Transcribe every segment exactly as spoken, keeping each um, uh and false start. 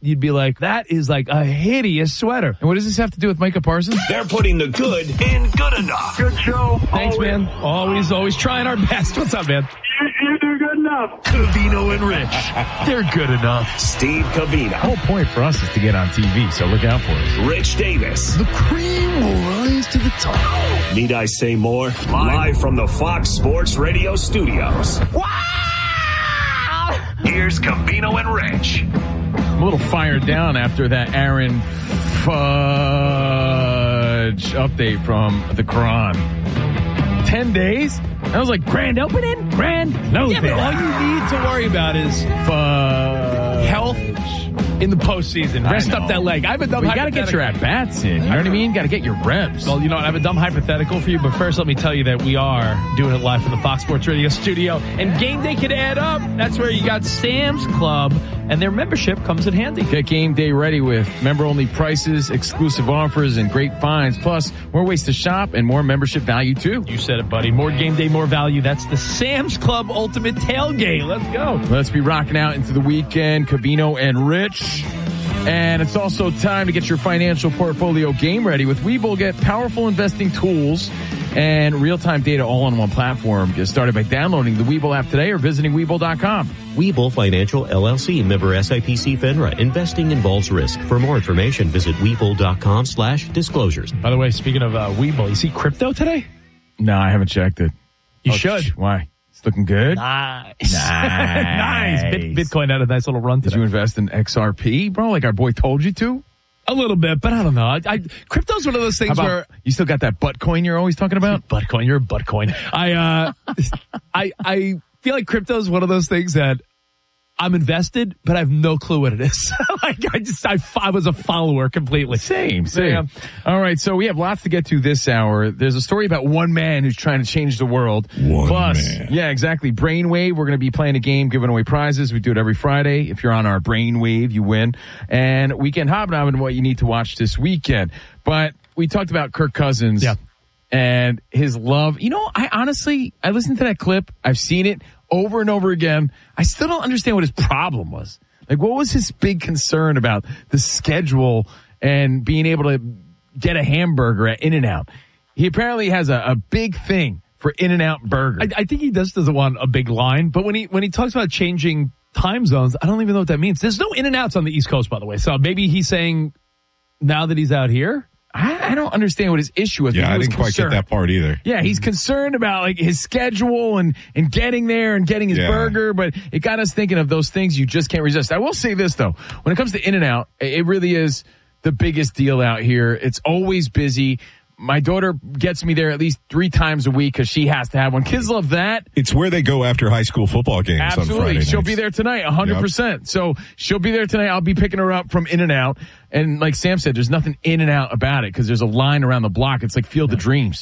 you'd be like, that is like a hideous sweater. And what does this have to do with Micah Parsons? They're putting the good in good enough. Good show. Thanks, always. man. Always, always trying our best. What's up, man? You, you do good enough. Covino and Rich. They're good enough. Steve Covino. The whole point for us is to get on T V, so look out for us. Rich Davis. The cream will rise to the top. Need I say more? Live from the Fox Sports Radio studios. Wow! Here's Covino and Rich. I'm a little fired down after that Aaron Fudge update from the Quran. Ten days? I was like, grand opening? Grand closing. Yeah, but all you need to worry about is Fudge. health in the postseason. Rest up that leg. I have a dumb You got to get your at-bats in. You know what I mean? Got to get your reps. Well, you know what? I have a dumb hypothetical for you, but first let me tell you that we are doing it live from the Fox Sports Radio studio, and game day could add up. That's where you got Sam's Club, and their membership comes in handy. Get game day ready with member-only prices, exclusive offers, and great finds. Plus, more ways to shop and more membership value, too. You said it, buddy. More game day, more value. That's the Sam's Club Ultimate Tailgate. Let's go. Let's be rocking out into the weekend. Covino and Rich. And it's also time to get your financial portfolio game ready. With Webull, get powerful investing tools and real-time data all on one platform. Get started by downloading the Webull app today or visiting Webull dot com. Webull Financial, L L C, member S I P C FINRA. Investing involves risk. For more information, visit Webull dot com slash disclosures. By the way, speaking of uh, Webull, you see crypto today? No, I haven't checked it. You Oh, should. sh- Why? It's looking good. Nice. Nice. nice. Bit- Bitcoin had a nice little run Did today. you invest in X R P, bro? Like our boy told you to? A little bit, but I don't know. I, I, crypto's one of those How things about, where... you still got that butt coin you're always talking about? Buttcoin, you're a buttcoin. I, uh, I, I feel like crypto's one of those things that I'm invested, but I have no clue what it is. Like I just, I, I was a follower completely. Same, same. Yeah. All right, so we have lots to get to this hour. There's a story about one man who's trying to change the world. One Plus, man. yeah, exactly. Brainwave, we're going to be playing a game, giving away prizes. We do it every Friday. If you're on our Brainwave, you win. And Weekend Hobnobbing, what you need to watch this weekend. But we talked about Kirk Cousins. Yeah. And his love. You know, I honestly, I listened to that clip. I've seen it over and over again. I still don't understand what his problem was. Like, what was his big concern about the schedule and being able to get a hamburger at In-N-Out? He apparently has a, a big thing for In-N-Out burger. I, I think he just doesn't want a big line, but when he, when he talks about changing time zones, I don't even know what that means. There's no In-N-Outs on the East Coast, by the way. So maybe he's saying now that he's out here. I, I don't understand what his issue was. but Yeah, he I was didn't quite concerned. get that part either. Yeah, he's concerned about like his schedule and, and getting there and getting his Yeah. burger, but it got us thinking of those things you just can't resist. I will say this though, when it comes to In-N-Out, it really is the biggest deal out here. It's always busy. My daughter gets me there at least three times a week because she has to have one. Kids love that. It's where they go after high school football games on Absolutely. Friday She'll nights. be there tonight, one hundred percent. So she'll be there tonight. I'll be picking her up from In-N-Out. And like Sam said, there's nothing in and out about it because there's a line around the block. It's like Field of Dreams.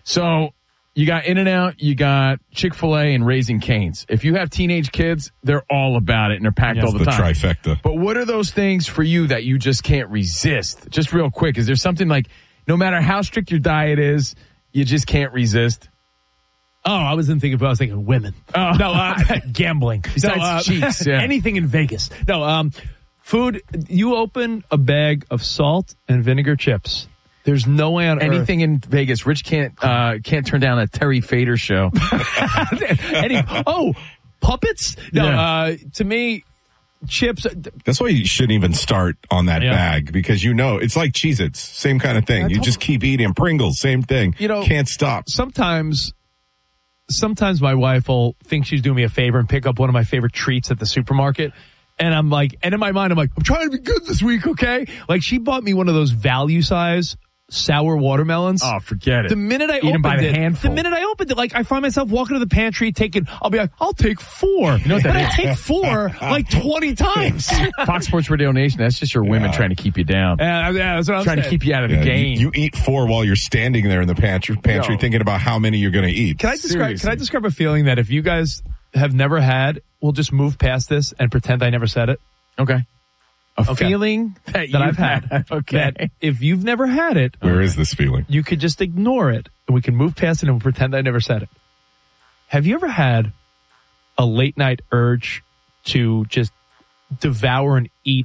So you got In-N-Out, you got Chick-fil-A and Raising Cane's. If you have teenage kids, they're all about it and they're packed Yes, all the, the time. trifecta. But what are those things for you that you just can't resist? Just real quick, is there something like no matter how strict your diet is, you just can't resist? Oh, I wasn't thinking, I was thinking women. Oh. No, uh, gambling. Besides no, uh, cheeks, yeah. Anything in Vegas. No, um, food, you open a bag of salt and vinegar chips. There's no way on Anything in Vegas. Rich can't uh, can't turn down a Terry Fader show. earth. Any, oh, puppets? No, Yeah. uh, to me, chips. That's why you shouldn't even start on that Yeah. bag because you know it's like Cheez-Its, same kind of thing. You just keep eating Pringles, same thing. You know, can't stop. Sometimes, sometimes my wife will think she's doing me a favor and pick up one of my favorite treats at the supermarket. And I'm like, and in my mind, I'm like, I'm trying to be good this week, okay? Like she bought me one of those value size sour watermelons. Oh, forget it. The minute I Eat 'em opened by the it, handful. the minute I opened it, like I find myself walking to the pantry, taking, I'll be like, I'll take four. You know what that I take four like twenty times. Fox Sports Radio Nation, that's just your women Yeah. trying to keep you down. Yeah, yeah, that's what I'm trying to saying. keep you out of Yeah, the you, game. you eat four while you're standing there in the pantry, pantry Yo. thinking about how many you're going to eat. Can I describe? Seriously. Can I describe a feeling that if you guys have never had, we'll just move past this and pretend I never said it. okay. A Okay. feeling that, That you've I've had. Okay. That if you've never had it, Where is this feeling? you could just ignore it and we can move past it and pretend I never said it. Have you ever had a late night urge to just devour and eat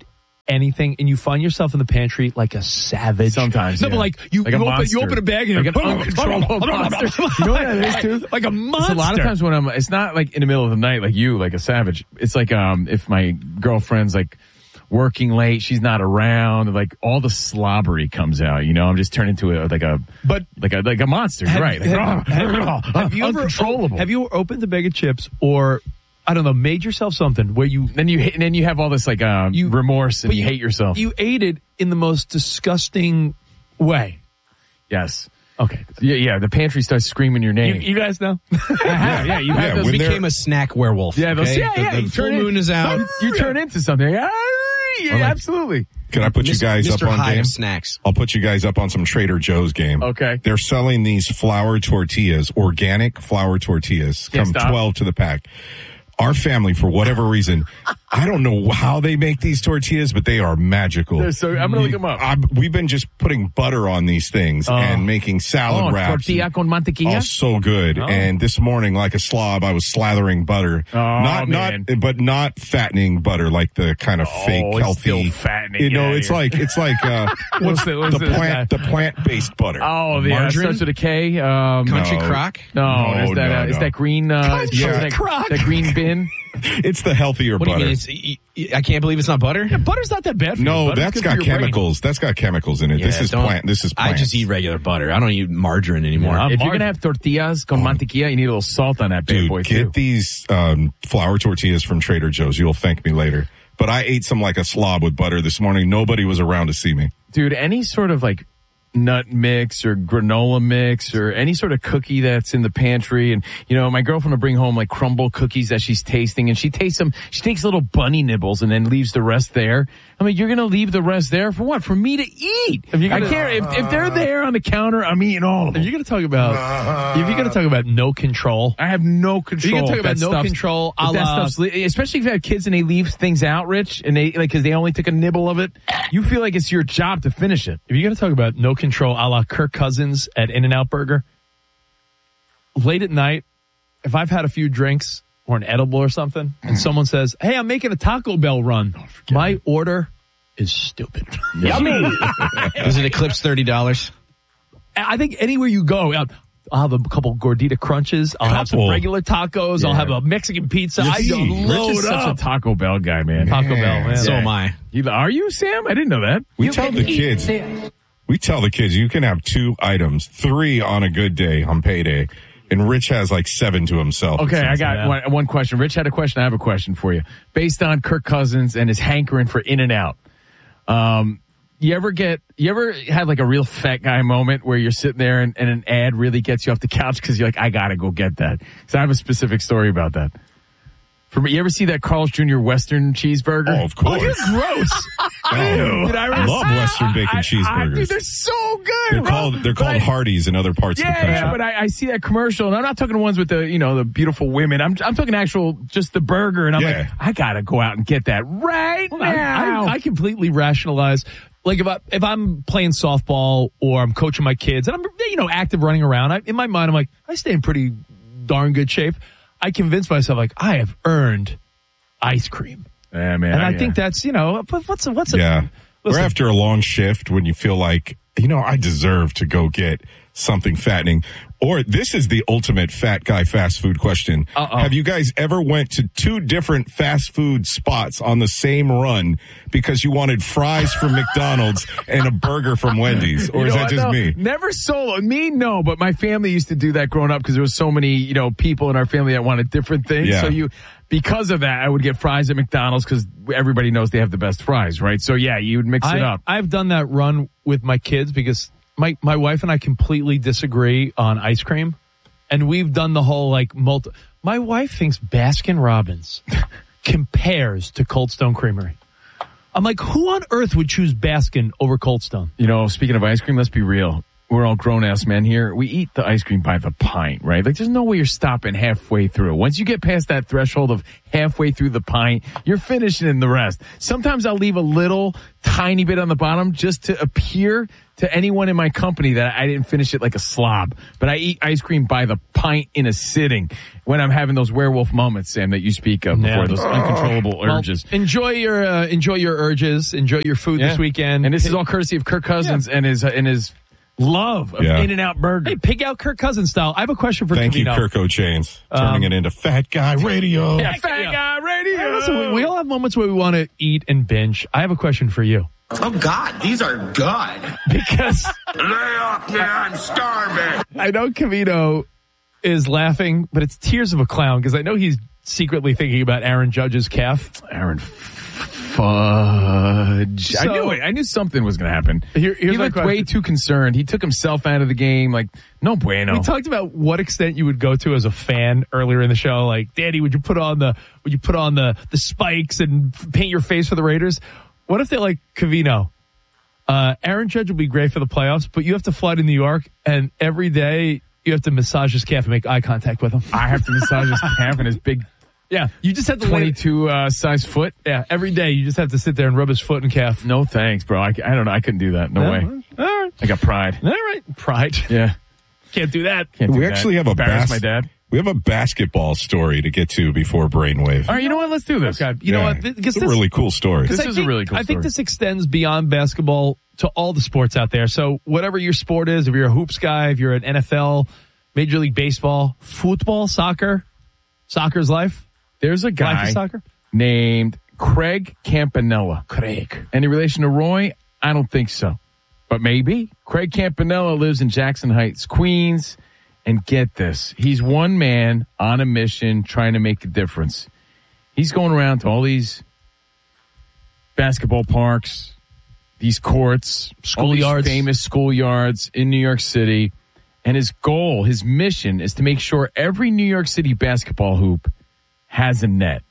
anything, and you find yourself in the pantry like a savage. Sometimes, no, yeah. but like you, Like you, a open, you monster. open a bag and Like you're an uncontrollable monster. You know what that is, too? Like a monster. It's a lot of times when I'm, it's not like in the middle of the night like you, like a savage. It's like um if my girlfriend's like working late, she's not around, like all the slobbery comes out. You know, I'm just turned into a like a But like a like a monster. have, right? Like, have, have, have you ever uncontrollable. Have you opened a bag of chips or I don't know, made yourself something where you Then you hate, and then you have all this like um, You- remorse and but you, hate yourself. You ate it in the most disgusting way. yes. Okay. Yeah, yeah. The pantry starts screaming your You, name. you guys know? yeah, yeah. You Yeah, have those. when You they're- became a snack werewolf. Yeah, those, okay? yeah, yeah. The, the you full turn moon in- is out. You, you turn into something. Yeah, yeah, like- absolutely. Can I put you guys Mister up on Hyde game? of snacks. I'll put you guys up on some Trader Joe's game. Okay. They're selling these flour tortillas, organic flour tortillas. Can't Come stop. twelve to the pack. Our family, for whatever reason, I don't know how they make these tortillas, but they are magical. They're so, I'm gonna look them up. I, we've been just putting butter on these things and making salad Oh, wraps. tortilla con mantequilla? Oh, so good. Oh. And this morning, like a slob, I was slathering butter. Oh, not, man. not, but not fattening butter, like the kind of fake, it's healthy. still fattening. You know, Get it's outta like, it's like, uh, what's the- the, what's the the- plant, the plant-based butter. Oh, the uh, Margarine? starts with a K. Um, Country No. crock? no, No, there's that. no, uh, Is no. that green? Uh, is Yeah. that, Crock. that green bin? It's the healthier What do you butter. mean? It's, y- y- I can't believe it's not butter. Yeah, butter's not that bad for you. No, Butter's that's good for got your brain. chemicals. That's got chemicals in it. this Yeah, is don't- plant. This is I plants. just eat regular butter. I don't eat margarine anymore. Yeah, I'm If you're margarine. gonna have tortillas con mantequilla, you need a little salt on that bad Dude, boy get too. these um, flour tortillas from Trader Joe's. You'll thank me later. But I ate some like a slob with butter this morning. Nobody was around to see me. Dude, any sort of like nut mix or granola mix or any sort of cookie that's in the pantry. And, you know, my girlfriend will bring home like crumble cookies that she's tasting and she tastes them. She takes little bunny nibbles and then leaves the rest there. I mean, you're going to leave the rest there for what? For me to eat. If you're I gonna- can't, if, if they're there on the counter, I'm eating all of them. If you're going to talk about, if you're going to talk about no control, I have no control. You're gonna talk if about that no stuff's- control, if a that la- stuff's li- especially if you have kids and they leave things out, Rich, and they like because they only took a nibble of it. You feel like it's your job to finish it. if you're going to talk about no control, a la Kirk Cousins at In-N-Out Burger, late at night, if I've had a few drinks or an edible or something, and someone says, "Hey, I'm making a Taco Bell run," my order is stupid. Does it eclipse thirty dollars? I think anywhere you go, I'll I'll have a couple gordita crunches. I'll have some Couple. regular tacos. I'll Yeah. have a Mexican pizza. I Rich just is load Rich is such up. a Taco Bell guy, man. Taco Bell, man. So Yeah. am I. You, are you, Sam? I didn't know that. We tell the kids. We tell the kids you can have two items, three on a good day on payday, and Rich has like seven to himself. Okay, I It seems got Yeah. one, one question. Rich had a question. I have a question for you. Based on Kirk Cousins and his hankering for In-N-Out, um, you ever get, you ever had like a real fat guy moment where you're sitting there and, and an ad really gets you off the couch because you're like, I gotta go get that. So I have a specific story about that. For me, you ever see that Carl's Junior Western cheeseburger? Oh, of course. Gross. Oh, Dude, I love Western bacon I- I- cheeseburgers. dude, they're so good. They're bro. called they're But called I- Hardee's in other parts of the Yeah, country. yeah, but I, I see that commercial, and I'm not talking the ones with the, you know, the beautiful women. I'm, I'm talking actual, just the burger, and I'm Yeah. like, I gotta go out and get that right I, now. I, I completely rationalize. Like if I if I'm playing softball or I'm coaching my kids and I'm you know active running around, I, in my mind I'm like I stay in pretty darn good shape. I convince myself like I have earned ice cream, yeah, man. and I yeah. think that's you know but what's a, what's a Yeah. Or listen, after a long shift when you feel like, you know, I deserve to go get something fattening. Or this is the ultimate fat guy fast food question. Uh-oh. Have you guys ever went to two different fast food spots on the same run because you wanted fries from McDonald's and a burger from Wendy's? Or You is know that what, just though? me? Never solo. Me, no, but my family used to do that growing up because there was so many, you know, people in our family that wanted different things. Yeah. So you, because of that, I would get fries at McDonald's because everybody knows they have the best fries, right? So yeah, you would mix it I, up. I've done that run with my kids because my my wife and I completely disagree on ice cream, and we've done the whole like multi. My wife thinks Baskin Robbins compares to Cold Stone Creamery. I'm like, who on earth would choose Baskin over Cold Stone? You know, speaking of ice cream, let's be real. We're all grown-ass men here. We eat the ice cream by the pint, right? Like, there's no way you're stopping halfway through. Once you get past that threshold of halfway through the pint, you're finishing in the rest. Sometimes I'll leave a little tiny bit on the bottom just to appear to anyone in my company that I didn't finish it like a slob. But I eat ice cream by the pint in a sitting when I'm having those werewolf moments, Sam, that you speak of before, Yeah. those uncontrollable Well, urges. enjoy your uh, enjoy your urges. Enjoy your food Yeah. this weekend. And this is all courtesy of Kirk Cousins and his uh, and his love of Yeah. In-N-Out Burger. Hey, pig out Kirk Cousins style. I have a question for Thank you, Covino. Kirk O'Chains, turning it into Fat Guy Radio. Yeah, Fat Guy Radio. Hey, listen, we, we all have moments where we want to eat and binge. I have a question for you. Oh, God, these are good. Because Lay off me, I'm starving. I know Covino is laughing, but it's tears of a clown because I know he's secretly thinking about Aaron Judge's calf. Aaron Fudge. I So- knew it. I knew something was going to happen. Here- here's he my looked question. way too concerned. He took himself out of the game. Like, no bueno. We talked about what extent you would go to as a fan earlier in the show. Like, Daddy, would you put on the would you put on the the spikes and f- paint your face for the Raiders? What if they're like, Covino? Uh, Aaron Judge will be great for the playoffs, but you have to fly to New York, and every day you have to massage his calf and make eye contact with him. I have to massage his calf and his big Yeah, you just have to lay, twenty-two uh, size foot. Yeah, every day you just have to sit there and rub his foot and calf. No thanks, bro. I, I don't know. I couldn't do that. No, No? way. All right, I got pride. all right, pride. Yeah. Can't do that. Can't do We that. actually have a Embarrass bas- my dad. We have a basketball story to get to before Brainwave. All right, you know what? Let's do this. Okay, you know Yeah. what? Th- Because It's a really cool story. This I is think, a really cool I think story. this extends beyond basketball to all the sports out there. So whatever your sport is, if you're a hoops guy, if you're an N F L, Major League Baseball, football, soccer, soccer's life. There's a Life guy is soccer. named Craig Campanella. Craig. Any relation to Roy? I don't think so. But maybe. Craig Campanella lives in Jackson Heights, Queens. And get this, he's one man on a mission trying to make a difference. He's going around to all these basketball parks, these courts, all these Schoolyards. famous schoolyards in New York City. And his goal, his mission is to make sure every New York City basketball hoop has a net.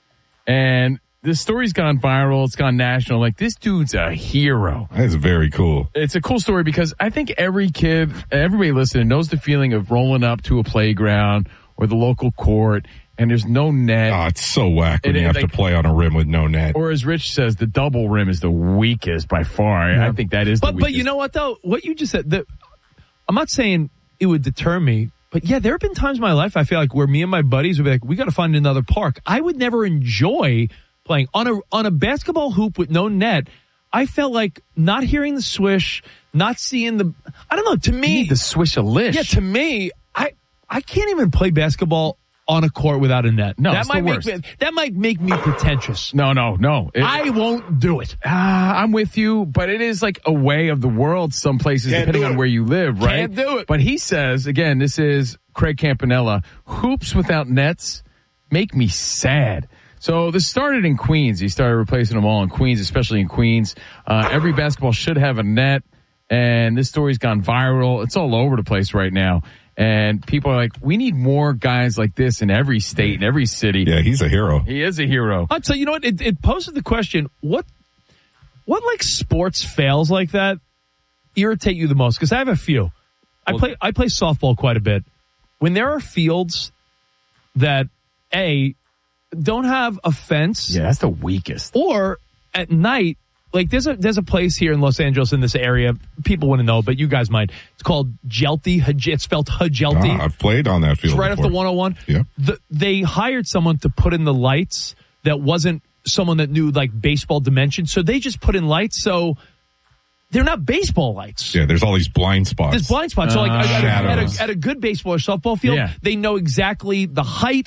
And this story's gone viral. It's gone national. Like, this dude's a hero. That's very cool. It's a cool story because I think every kid, everybody listening knows the feeling of rolling up to a playground or the local court and there's no net. Oh, it's so whack when It- you have like- to play on a rim with no net. Or as Rich says, the double rim is the weakest by far. I- I think that is the But weakest. but you know what though? What you just said. The, I'm not saying it would deter me, but yeah, there have been times in my life I feel like where me and my buddies would be like, we got to find another park. I would never enjoy playing on a on a basketball hoop with no net. I felt like not hearing the swish, not seeing the. I don't know. To You me, need the swish a lish. yeah, to me, I I can't even play basketball on a court without a net. No, that it's the might make worst. me, that might make me pretentious. No, no, no. It- I won't do it. Ah, I'm with you, but it is like a way of the world some places, Can't depending do on it. where you live, right? Can't do it. But he says, again, this is Craig Campanella, hoops without nets make me sad. So this started in Queens. He started replacing them all in Queens, especially in Queens. Uh, every basketball should have a net, and this story's gone viral. It's all over the place right now. And people are like, we need more guys like this in every state, in every city. Yeah, he's a hero. He is a hero. I'd say, you know what? It, it poses the question: what, what like sports fails like that irritate you the most? Because I have a few. I play I play softball quite a bit. When there are fields that a don't have a fence, Yeah, that's the weakest. or at night, like there's a there's a place here in Los Angeles in this area. People wouldn't know, but you guys might. It's called Jelty. Haj- It's spelled Hajelty. Ah, I've played on that field It's right off before. the one oh one. Yep. The, they hired someone to put in the lights that wasn't someone that knew like baseball dimensions. So they just put in lights. So they're not baseball lights. Yeah, there's all these blind spots. There's blind spots. So like at, at, Shadows. a, at a good baseball or softball field, Yeah. they know exactly the height,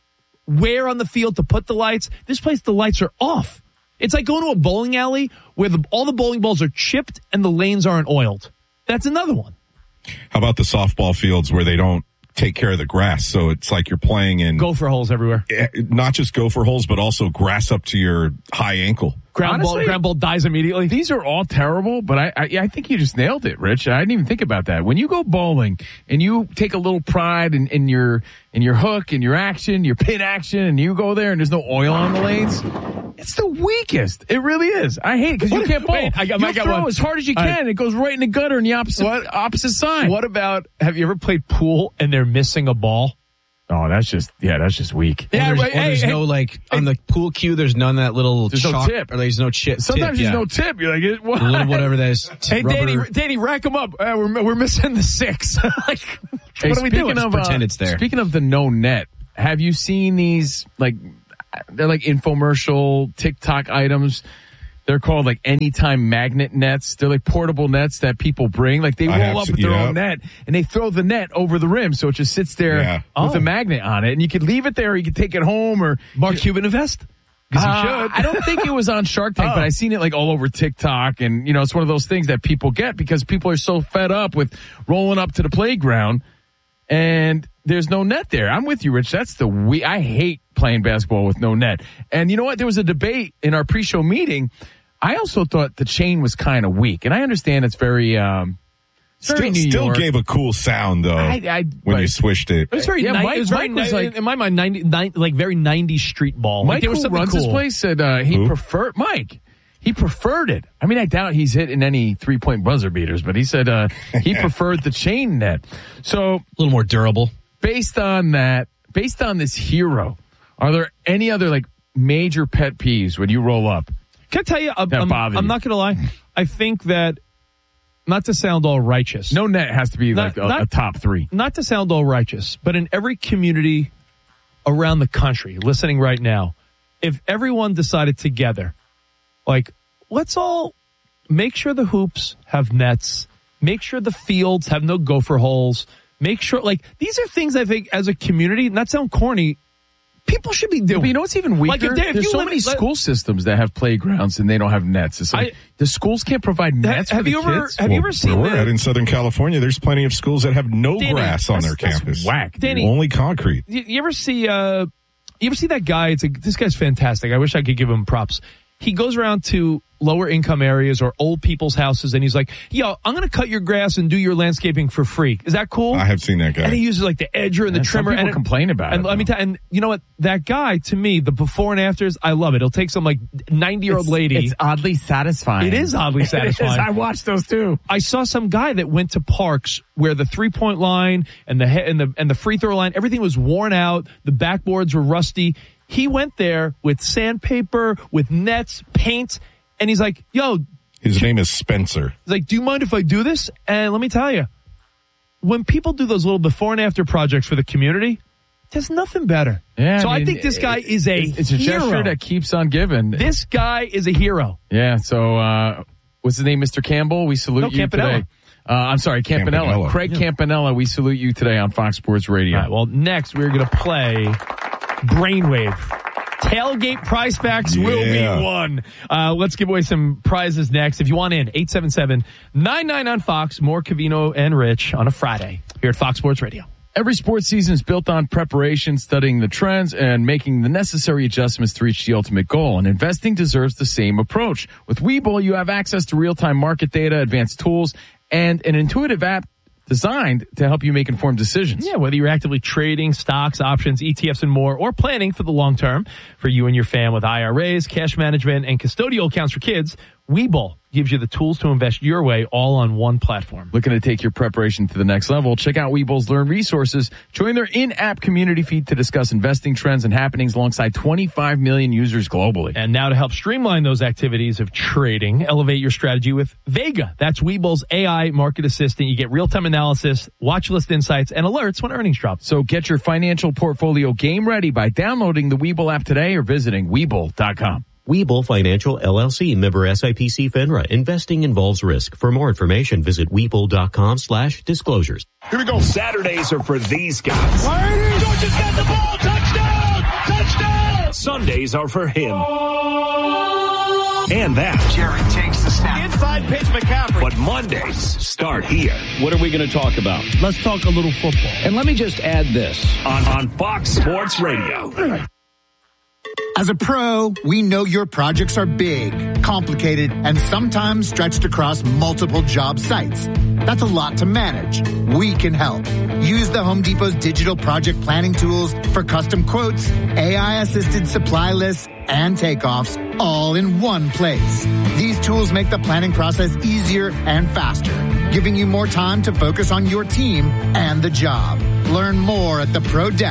where on the field to put the lights. This place, the lights are off. It's like going to a bowling alley where the, all the bowling balls are chipped and the lanes aren't oiled. That's another one. How about the softball fields where they don't take care of the grass? So it's like you're playing in Gopher holes everywhere. eh, not just gopher holes, but also grass up to your high ankle. Ground ball, Honestly, ground ball dies immediately. These are all terrible, but I, I I think you just nailed it, Rich. I didn't even think about that. When you go bowling and you take a little pride in, in your in your hook and your action, your pin action, and you go there and there's no oil on the lanes, it's the weakest. It really is. I hate it because you What- can't bowl. wait, I got- you I got throw one. as hard as you All can. right. It goes right in the gutter in the opposite opposite side. What about, have you ever played pool and they're missing a ball? Oh, that's just yeah, that's just weak. Or Yeah, there's, right, or there's hey, no hey, like on the pool cue. There's none of that little There's no chalk, tip. or there's no chip. Sometimes tip, there's yeah. no tip. You're like, it- what? A little whatever that is. T- Hey, rubber. Danny, Danny, rack them up. Uh, we're we're missing the six. like, Hey, what are we speaking doing? of, Pretend uh, it's there. Speaking of the no net, have you seen these like they're like infomercial TikTok items? They're called like anytime magnet nets. They're like portable nets that people bring. Like they I have roll up se- with their yeah. own net and they throw the net over the rim, so it just sits there Yeah. with Oh. a magnet on it, and you could leave it there, or you could take it home, or Mark Cuban invest? Because he Uh, should. I don't think it was on Shark Tank, Oh. but I seen it like all over TikTok, and you know, it's one of those things that people get because people are so fed up with rolling up to the playground and there's no net there. I'm with you, Rich. That's the we. I hate playing basketball with no net. And you know what? There was a debate in our pre-show meeting. I also thought the chain was kind of weak, and I understand it's very, um, it's very Still, New still York. gave a cool sound though I- I- when but- you swished it. It was very, Yeah, ni- Mike- it was very Mike was ni- like- in my mind, ninety, nine, like very nineties street ball. Mike, like, there was who something runs cool. this place, said uh, he Who? preferred Mike. He preferred it. I mean, I doubt he's hitting any three point buzzer beaters, but he said uh, he preferred the chain net. So, A little more durable. based on that, based on this hero, are there any other like major pet peeves when you roll up? Can I tell you? I'm, That I'm, bother I'm you. not going to lie. I think that, not to sound all righteous, No net has to be Not- like a, not- a top three. not to sound all righteous, but in every community around the country listening right now, if everyone decided together, like, let's all make sure the hoops have nets, make sure the fields have no gopher holes, make sure, like, these are things I think as a community, not sound corny, people should be doing. But you know what's even weaker? Like, if they- if There's you so live- many like- school systems that have playgrounds and they don't have nets. It's like I- the schools can't provide nets have for the you ever kids. have you ever seen Where we're the- at in Southern California, there's plenty of schools that have no Danny, grass on their that's- that's campus. whack, dude. Danny, Only concrete. You, you ever see uh you ever see that guy? It's a, this guy's fantastic. I wish I could give him props. He goes around to lower income areas or old people's houses and he's like, yo, I'm going to cut your grass and do your landscaping for free. Is that cool? I have seen that guy. And he uses like the edger and the Yeah, some trimmer. people and complain about and it, Let me though. tell and you know what? That guy, to me, the before and afters, I love it. He'll take some like ninety year old lady. It's oddly satisfying. It is oddly satisfying. I watched those too. I saw some guy that went to parks where the three point line and the he- and the and the free throw line, everything was worn out. The backboards were rusty. He went there with sandpaper, with nets, paint, and he's like, "Yo," His name is Spencer. he's like, "Do you mind if I do this?" And let me tell you, when people do those little before and after projects for the community, there's nothing better. Yeah, so I, mean, think this guy it- is a It's, it's a hero. gesture that keeps on giving. This guy is a hero. Yeah. So, uh, what's his name, Mister Campbell? We salute No, you Campanella. today. Uh, I'm sorry, Campanella. Campanella. Craig Campanella. We salute you today on Fox Sports Radio. All right, well, next we're going to play Brainwave. Tailgate prize packs will Yeah. be won. Uh, let's give away some prizes next. If you want in, eight seven seven, nine nine on Fox. More Cavino and Rich on a Friday here at Fox Sports Radio. Every sports season is built on preparation, studying the trends, and making the necessary adjustments to reach the ultimate goal. And investing deserves the same approach. With Webull, you have access to real-time market data, advanced tools, and an intuitive app designed to help you make informed decisions. Yeah, whether you're actively trading stocks, options, E T Fs, and more, or planning for the long term for you and your fam with I R As, cash management, and custodial accounts for kids, Webull gives you the tools to invest your way all on one platform. Looking to take your preparation to the next level? Check out Webull's Learn resources. Join their in-app community feed to discuss investing trends and happenings alongside twenty-five million users globally. And now to help streamline those activities of trading, elevate your strategy with Vega. That's Webull's A I market assistant. You get real-time analysis, watch list insights, and alerts when earnings drop. So get your financial portfolio game ready by downloading the Webull app today or visiting Webull dot com. Webull Financial L L C, member S I P C FINRA. Investing involves risk. For more information, visit Webull dot com slash disclosures. Here we go. Saturdays are for these guys. Georgia's got the ball. Touchdown! Touchdown! Sundays are for him. And that. Jerry takes the snap. Inside pitch McCaffrey. But Mondays start here What are we going to talk about? Let's talk a little football. And let me just add this. on, on Fox Sports Radio. As a pro, we know your projects are big, complicated, and sometimes stretched across multiple job sites. That's a lot to manage. We can help. Use the Home Depot's digital project planning tools for custom quotes, A I-assisted supply lists, and takeoffs all in one place. These tools make the planning process easier and faster, giving you more time to focus on your team and the job. Learn more at the Pro Desk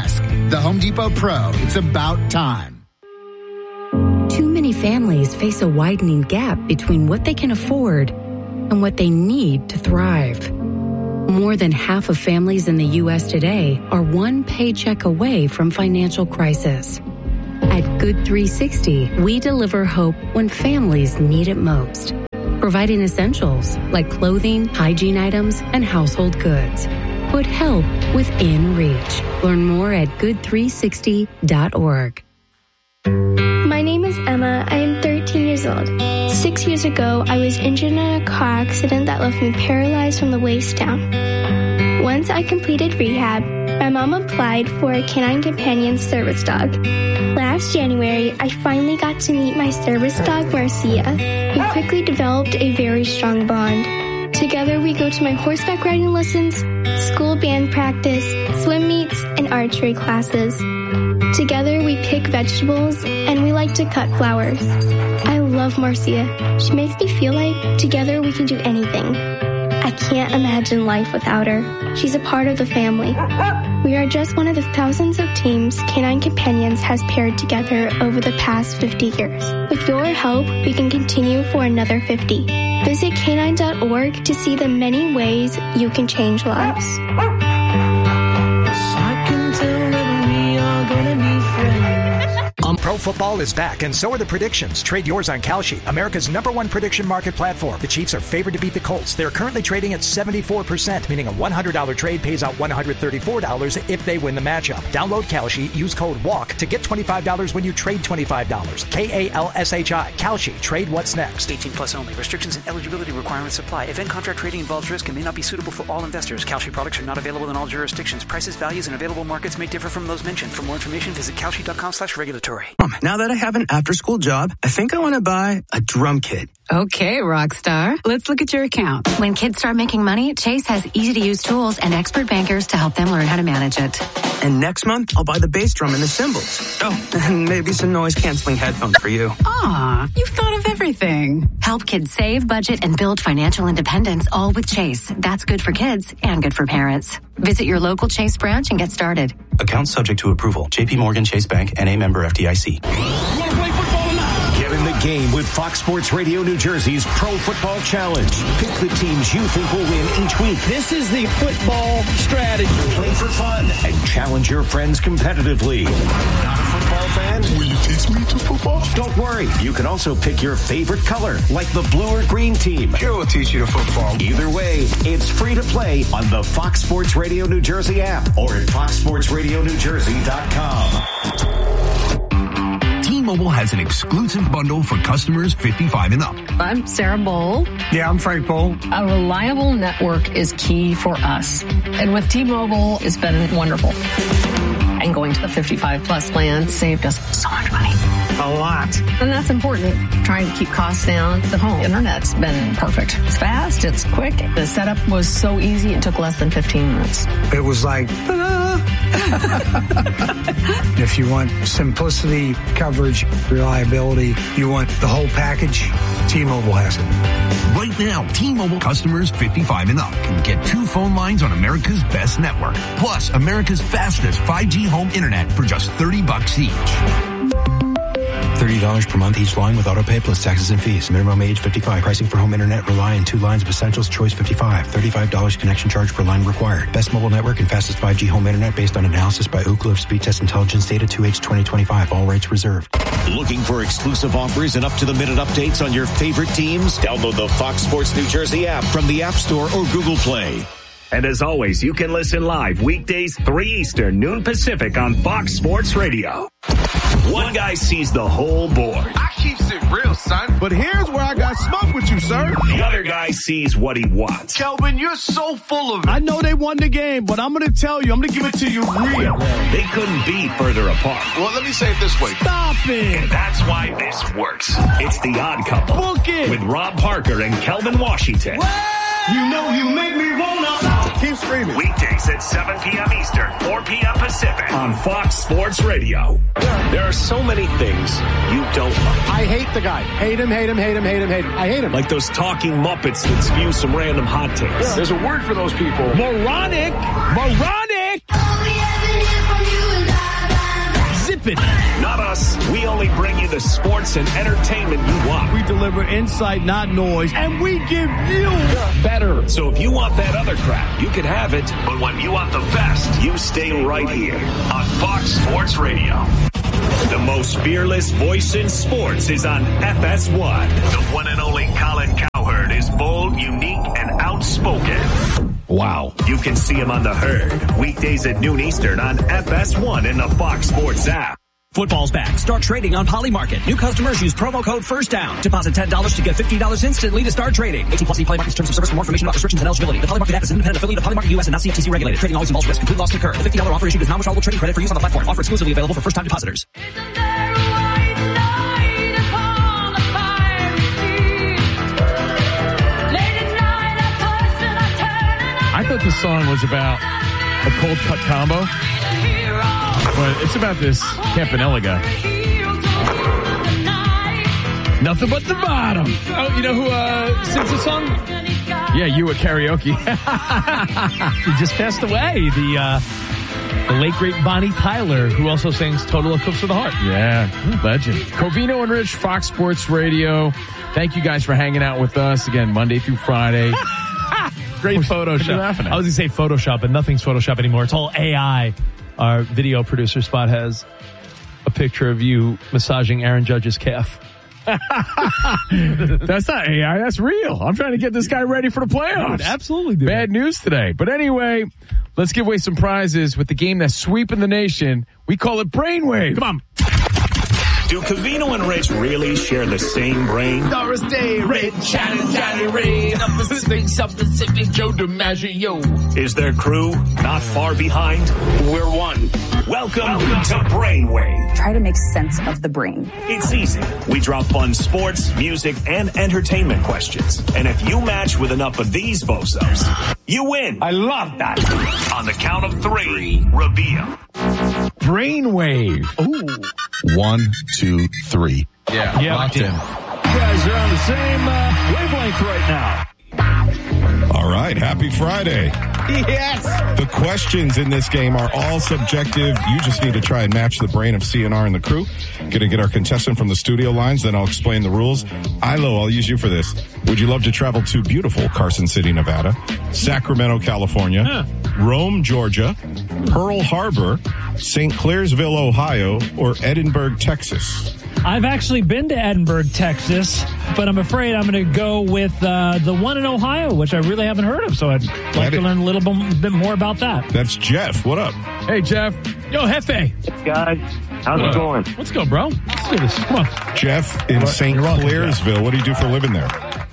The Home Depot Pro. It's about time. Too many families face a widening gap between what they can afford and what they need to thrive. More than half of families in the U S today are one paycheck away from financial crisis. At Good three sixty, we deliver hope when families need it most, providing essentials like clothing, hygiene items, and household goods. Put help within reach. Learn more at good three sixty dot org. My name is Emma. I am thirteen years old. Six years ago, I was injured in a car accident that left me paralyzed from the waist down. Once I completed rehab, my mom applied for a Canine Companion service dog. Last January, I finally got to meet my service dog, Marcia. We quickly developed a very strong bond. Together, we go to my horseback riding lessons, school band practice, swim meets, and archery classes. Together, we pick vegetables, and we like to cut flowers. I love Marcia. She makes me feel like together we can do anything. I can't imagine life without her. She's a part of the family. We are just one of the thousands of teams Canine Companions has paired together over the past fifty years. With your help, we can continue for another fifty. Visit canine dot org to see the many ways you can change lives. Um, Pro football is back, and so are the predictions. Trade yours on Kalshi, America's number one prediction market platform. The Chiefs are favored to beat the Colts. They're currently trading at seventy-four percent, meaning a one hundred dollars trade pays out one hundred thirty-four dollars if they win the matchup. Download Kalshi, use code WALK to get twenty-five dollars when you trade twenty-five dollars. K A L S H I. Kalshi. Trade what's next. eighteen plus only. Restrictions and eligibility requirements apply. Event contract trading involves risk and may not be suitable for all investors. Kalshi products are not available in all jurisdictions. Prices, values, and available markets may differ from those mentioned. For more information, visit kalshi dot com slash regulatory. Mom, now that I have an after-school job, I think I want to buy a drum kit. Okay, Rockstar. Let's look at your account. When kids start making money, Chase has easy-to-use tools and expert bankers to help them learn how to manage it. And next month, I'll buy the bass drum and the cymbals. Oh, and maybe some noise-canceling headphones for you. Aw, you've thought of everything. Help kids save, budget, and build financial independence, all with Chase. That's good for kids and good for parents. Visit your local Chase branch and get started. Account subject to approval. J P Morgan Chase Bank, N A member F D I C. Get in the game with Fox Sports Radio New Jersey's Pro Football Challenge. Pick the teams you think will win each week. This is the football strategy. Play for fun and challenge your friends competitively. Not a football fan? Will you teach me to football? Don't worry. You can also pick your favorite color, like the blue or green team. Sure, we'll teach you to football. Either way, it's free to play on the Fox Sports Radio New Jersey app or at fox sports radio new jersey dot com. T-Mobile has an exclusive bundle for customers fifty-five and up. I'm Sarah Bowl. Yeah, I'm Frank Bowl. A reliable network is key for us. And with T-Mobile, it's been wonderful. And going to the fifty-five plus plan saved us so much money. A lot. And that's important. Trying to keep costs down. The home internet's been perfect. It's fast. It's quick. The setup was so easy. It took less than fifteen minutes. It was like, if you want simplicity, coverage, reliability, you want the whole package, T-Mobile has it. Right now, T-Mobile customers fifty-five and up can get two phone lines on America's best network, plus America's fastest five G home internet for just thirty bucks each. thirty dollars per month each line with autopay plus taxes and fees. Minimum age fifty-five. Pricing for home internet rely on two lines of essentials. Choice fifty-five. thirty-five dollars connection charge per line required. Best mobile network and fastest five G home internet based on analysis by Ookla of Speed Test Intelligence data two H twenty twenty-five. All rights reserved. Looking for exclusive offers and up-to-the-minute updates on your favorite teams? Download the Fox Sports New Jersey app from the App Store or Google Play. And as always, you can listen live weekdays three Eastern, noon Pacific on Fox Sports Radio. One guy sees the whole board. I keeps it real, son. But here's where I got smoke with you, sir. The other guy sees what he wants. Kelvin, you're so full of it. I know they won the game, but I'm going to tell you, I'm going to give it to you real. They couldn't be further apart. Well, let me say it this way. Stop it. And that's why this works. It's The Odd Couple. Book it. With Rob Parker and Kelvin Washington. What? You know you make me wanna. Keep screaming. Weekdays at seven p.m. Eastern, four p.m. Pacific on Fox Sports Radio. There are so many things you don't like. I hate the guy. Hate him, hate him, hate him, hate him, hate him. I hate him. Like those talking Muppets that spew some random hot takes. Yeah. There's a word for those people. Moronic. Moronic. sleeping. Not us. We only bring you the sports and entertainment you want. We deliver insight, not noise, and we give you better. So if you want that other crap, you can have it. But when you want the best, you stay right here on Fox Sports Radio. The most fearless voice in sports is on F S one. The one and only Colin Cowherd is bold, unique, and outspoken. Wow. You can see him on The Herd, weekdays at noon Eastern on F S one in the Fox Sports app. Football's back. Start trading on Polymarket. New customers use promo code FIRST DOWN. Deposit ten dollars to get fifty dollars instantly to start trading. eighteen plus E Polymarket's terms of service. For more information about restrictions and eligibility. The Polymarket app is an independent affiliate of Polymarket U S and not C F T C regulated. Trading always involves risk. Complete loss can occur. The fifty dollars offer issued is non-withdrawable trading credit for use on the platform. Offer exclusively available for first-time depositors. I thought the song was about a cold cut combo, but it's about this Campanella guy. Nothing but the bottom. Oh, you know who uh, sings the song? Yeah, you at karaoke. He just passed away. The uh, the late great Bonnie Tyler, who also sings "Total Eclipse of the Heart." Yeah, legend. Covino and Rich, Fox Sports Radio. Thank you guys for hanging out with us again, Monday through Friday. Great Photoshop. I was going to say Photoshop, but nothing's Photoshop anymore. It's all A I. Our video producer Spot has a picture of you massaging Aaron Judge's calf. That's not A I. That's real. I'm trying to get this guy ready for the playoffs. Dude, absolutely, dude. Bad news today. But anyway, let's give away some prizes with the game that's sweeping the nation. We call it Brainwave. Come on. Do Covino and Rich really share the same brain? Doris Day, Red, Johnny, Johnny Ray, Pacific, South Pacific, Joe DiMaggio. Is their crew not far behind? We're one. Welcome, Welcome to Brainwave. Try to make sense of the brain. It's easy. We drop fun sports, music, and entertainment questions. And if you match with enough of these bozos, you win. I love that. On the count of three, reveal. Brainwave. Ooh. One, two, three. Yeah, yeah. Locked in. You guys are on the same uh, wavelength right now. All right. Happy Friday. Yes. The questions in this game are all subjective. You just need to try and match the brain of C N R and the crew. Going to get our contestant from the studio lines, then I'll explain the rules. Ilo, I'll use you for this. Would you love to travel to beautiful Carson City, Nevada, Sacramento, California, huh. Rome, Georgia, Pearl Harbor, Saint Clairsville, Ohio, or Edinburgh, Texas? I've actually been to Edinburgh, Texas, but I'm afraid I'm going to go with uh, the one in Ohio, which I really haven't heard of. So I'd like that to it. learn a little bit more about that. That's Jeff. What up? Hey, Jeff. Yo, Hefe. Hey, guys. How's it going? Let's go, bro. Let's do this. Come on. Jeff in Saint Clairsville. What do you do for a living there?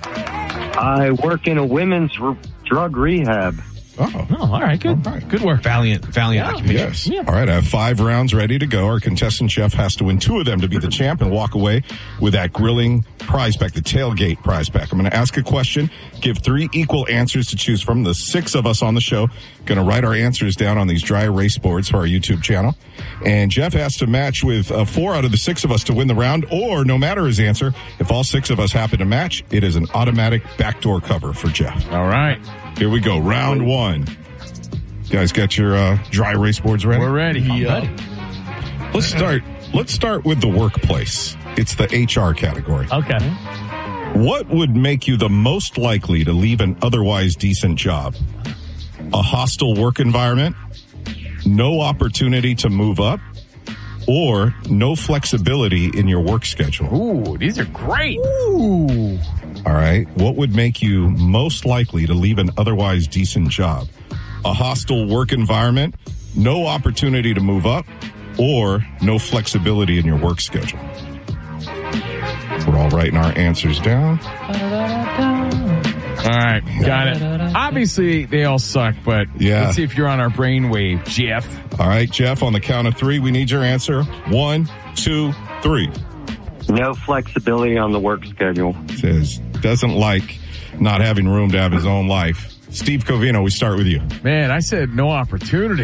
I work in a women's re- drug rehab. Oh. oh, all right, good. All right. Good work. Valiant, valiant yeah. occupation. Yes. Yeah. All right, I have five rounds ready to go. Our contestant Jeff has to win two of them to be the champ and walk away with that grilling prize pack, the tailgate prize pack. I'm going to ask a question, give three equal answers to choose from. The six of us on the show going to write our answers down on these dry erase boards for our YouTube channel. And Jeff has to match with uh, four out of the six of us to win the round, or no matter his answer, if all six of us happen to match, it is an automatic backdoor cover for Jeff. All right. Here we go. Round one. You guys got your uh, dry erase boards ready? We're ready. Yeah. Ready. Let's start. Let's start with the workplace. It's the H R category. Okay. What would make you the most likely to leave an otherwise decent job? A hostile work environment, no opportunity to move up, or no flexibility in your work schedule? Ooh, these are great. Ooh. All right. What would make you most likely to leave an otherwise decent job? A hostile work environment, no opportunity to move up, or no flexibility in your work schedule? We're all writing our answers down. All right. Got it. Obviously, they all suck, but yeah. Let's see if you're on our brainwave, Jeff. All right, Jeff, on the count of three, we need your answer. One, two, three. No flexibility on the work schedule. Says doesn't like not having room to have his own life. Steve Covino, we start with you. Man, I said no opportunity.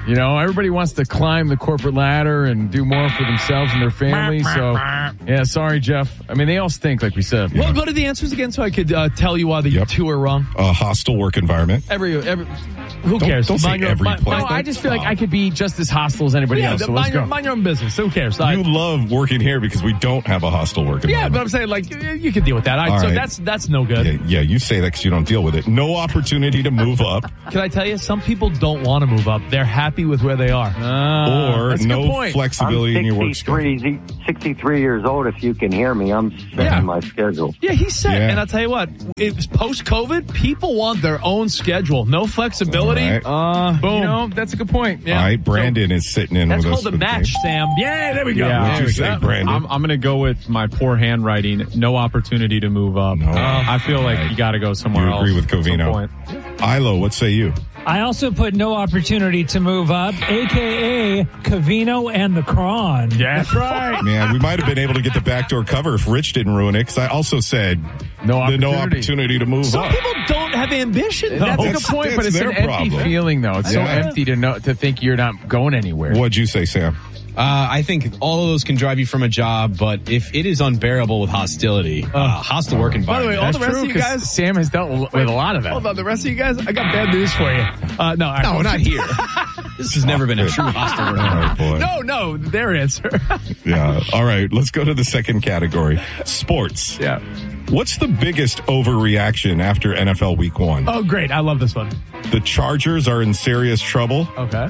You know, everybody wants to climb the corporate ladder and do more for themselves and their families. So, yeah, sorry, Jeff. I mean, they all stink, like we said. Yeah. What, what are the answers again so I could uh, tell you why the yep. two are wrong? A hostile work environment. Every, every Who don't, cares? Don't say mind every your, place. No, I just feel like I could be just as hostile as anybody yeah, else. So mind, let's your, go. mind your own business. Who cares? I, you love working here because we don't have a hostile work environment. Yeah, but I'm saying, like, you can deal with that. All right, all so right. that's that's no good. Yeah, yeah, you say that because you don't deal with it. No opportunity to move up. Can I tell you, some people don't want to move up. They're happy with where they are. Uh, or no flexibility in your work schedule. I'm sixty-three years old, if you can hear me. I'm setting yeah. my schedule. Yeah, he's set. Yeah. And I'll tell you what, it's post-COVID, people want their own schedule. No flexibility. Right. Uh, Boom. You know, that's a good point. Yeah. All right, Brandon so, is sitting in with us. That's called a match, Sam. Yeah, there we go. Yeah, What'd you say, go. Brandon? I'm, I'm going to go with my poor handwriting. No opportunity to move up. No. Uh, I feel like right. you got to go somewhere you else. You agree with Covino. Ilo, what say you? I also put no opportunity to move up, a k a. Covino and the Cron. Yeah, that's right. Man, we might have been able to get the backdoor cover if Rich didn't ruin it, because I also said no opportunity. the no opportunity to move Some up. Some people don't have ambition, though. That's a good point, but it's an empty problem. feeling, though. It's yeah. so empty to know to think you're not going anywhere. What'd you say, Sam? Uh, I think all of those can drive you from a job, but if it is unbearable with hostility, uh, hostile work environment. By the way, all That's the rest true, of you guys, Sam has dealt with Wait, a lot of that. Hold on, the rest of you guys, I got bad news for you. Uh, no, no, not here. This has never been a true hostile work environment. Oh, boy. No, no, their answer. Yeah. All right, let's go to the second category: sports. Yeah. What's the biggest overreaction after N F L Week One? Oh, great! I love this one. The Chargers are in serious trouble. Okay.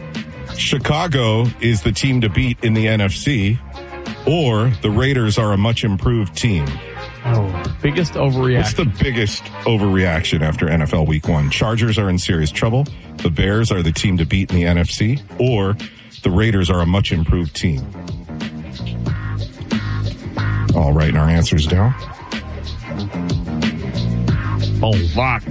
Chicago is the team to beat in the N F C, or the Raiders are a much improved team. Oh, biggest overreaction. What's the biggest overreaction after N F L Week One? Chargers are in serious trouble. The Bears are the team to beat in the N F C, or the Raiders are a much improved team. All right, and our answers down. Oh, locked.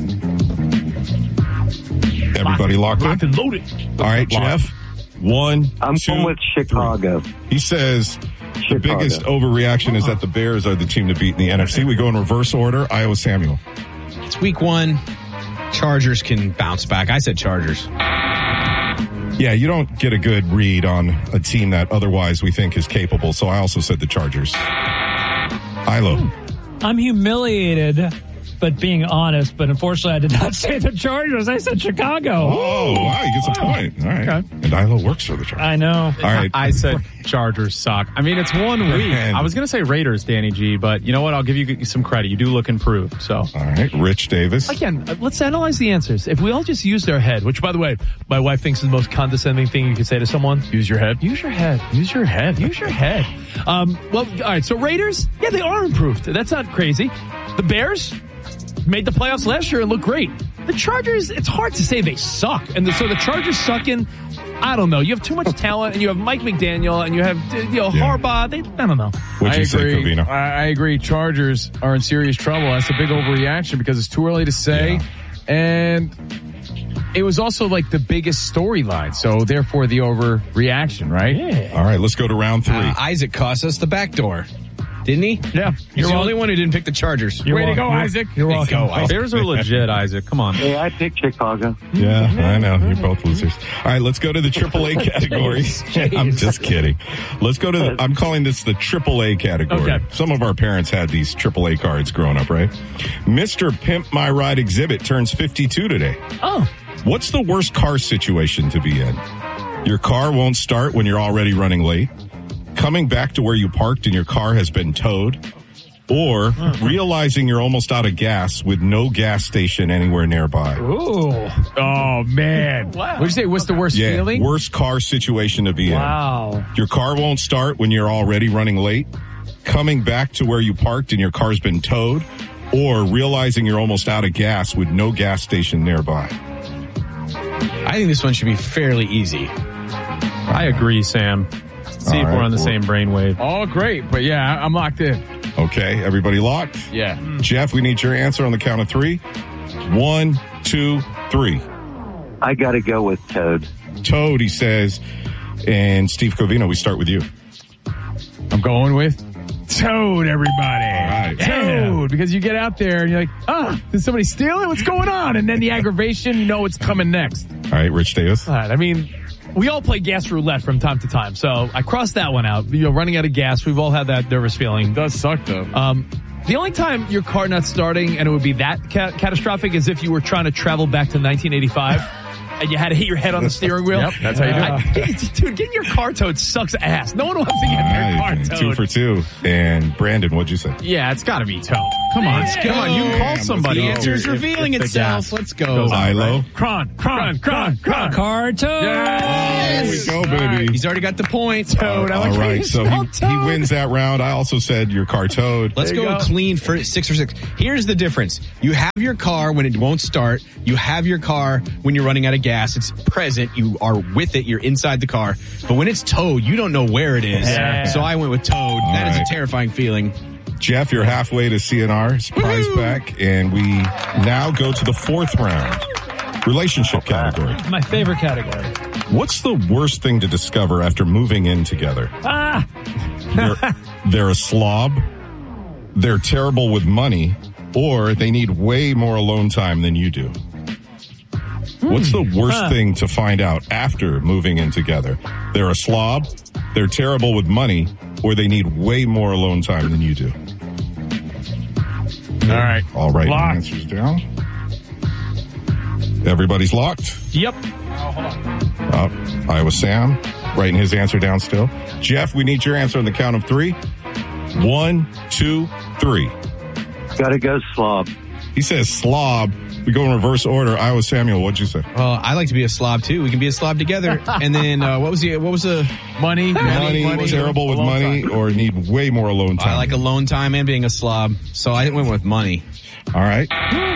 Everybody locked, locked in? and loaded. All right, locked. Jeff. One, I'm two, going with Chicago. Three. He says Chicago. The biggest overreaction is that the Bears are the team to beat in the N F C. We go in reverse order. Iowa Samuel. It's week one. Chargers can bounce back. I said Chargers. Yeah, you don't get a good read on a team that otherwise we think is capable, so I also said the Chargers. Ilo. I'm humiliated, but being honest, but unfortunately I did not say the Chargers. I said Chicago. Oh, wow, you get a point. All right. Okay. And Ilo works for the Chargers. I know. All right. I said Chargers suck. I mean, it's one week. I was going to say Raiders, Danny G, but you know what? I'll give you some credit. You do look improved. So. All right. Rich Davis. Again, let's analyze the answers. If we all just used our head, which, by the way, my wife thinks is the most condescending thing you could say to someone. Use your head. Use your head. Use your head. Use your head. Um, well, all right. So Raiders, yeah, they are improved. That's not crazy. The Bears made the playoffs last year and looked great. The Chargers, it's hard to say they suck. And the, so the Chargers suck in, I don't know. You have too much talent, and you have Mike McDaniel, and you have, you know, yeah. Harbaugh. They, I don't know. What'd you I say, agree. Covino? I, I agree. Chargers are in serious trouble. That's a big overreaction because it's too early to say. Yeah. And it was also like the biggest storyline. So therefore the overreaction, right? Yeah. All right, let's go to round three. Uh, Isaac cost us the back door. Didn't he? Yeah. He's You're the only one who didn't pick the Chargers. Way to go, Isaac. You're welcome. Go, Bears are legit, Isaac. Come on. Yeah, I picked Chicago. Yeah, I know. You're both losers. All right, let's go to the triple A category. I'm just kidding. Let's go to the, I'm calling this the triple A category. Okay. Some of our parents had these triple A cards growing up, right? Mister Pimp My Ride Exhibit turns fifty-two today. Oh. What's the worst car situation to be in? Your car won't start when you're already running late. Coming back to where you parked and your car has been towed, or realizing you're almost out of gas with no gas station anywhere nearby. Ooh. Oh, man. Wow. What'd you say? What's the worst yeah, feeling? Worst car situation to be wow. in. Wow. Your car won't start when you're already running late. Coming back to where you parked and your car's been towed, or realizing you're almost out of gas with no gas station nearby. I think this one should be fairly easy. I agree, Sam. See All if we're right, on the we're, same brainwave. Oh, great. But yeah, I'm locked in. Okay, everybody locked? Yeah. Jeff, we need your answer on the count of three. One, two, three. I got to go with Toad. Toad, he says. And Steve Covino, we start with you. I'm going with Toad, everybody. All right. Toad. Because you get out there and you're like, ah, oh, did somebody steal it? What's going on? And then the aggravation, you know what's coming next. All right, Rich Davis. All right, I mean, we all play gas roulette from time to time, so I crossed that one out. You know, running out of gas, we've all had that nervous feeling. It does suck, though. Um, the only time your car not starting and it would be that ca- catastrophic is if you were trying to travel back to nineteen eighty-five. And you had to hit your head on the steering wheel. Yep, that's how you do it. I, dude, getting your car towed sucks ass. No one wants to get their car Right, towed. two for two. And Brandon, what'd you say? Yeah, it's got to be towed. Come on. Yeah. Come on. You can call Damn, somebody. The if answer is you're- if- revealing if the itself. gas Let's go. goes out, Ilo. right? Cron, cron, cron, cron. Car towed. There we go, baby. He's already got the point. Towed. I All like how right, you so spelled he, he towed. wins that round. I also said your car towed. Let's go, go. clean for six for six. Here's the difference. You have your car when it won't start. You have your car when you're running out of gas. It's present. You are with it. You're inside the car. But when it's towed, you don't know where it is. Yeah. So I went with towed. That is right. a terrifying feeling. Jeff, you're halfway to C N R. Surprise back. And we now go to the fourth round. Relationship category. My favorite category. What's the worst thing to discover after moving in together? Ah! They're, they're a slob, they're terrible with money, or they need way more alone time than you do. What's the worst Huh. thing to find out after moving in together? They're a slob, they're terrible with money, or they need way more alone time than you do. All right. All right, Locked. answers down. Everybody's locked. Yep. Uh, Iowa Sam writing his answer down still. Jeff, we need your answer on the count of three. One, two, three. Gotta go slob. He says slob. We go in reverse order. Iowa Samuel, what'd you say? Uh, I like to be a slob too. We can be a slob together. And then uh, what was the what was the Money. Money, money, terrible with alone money, time. or need way more alone time? I like alone time and being a slob. So I went with money. All right.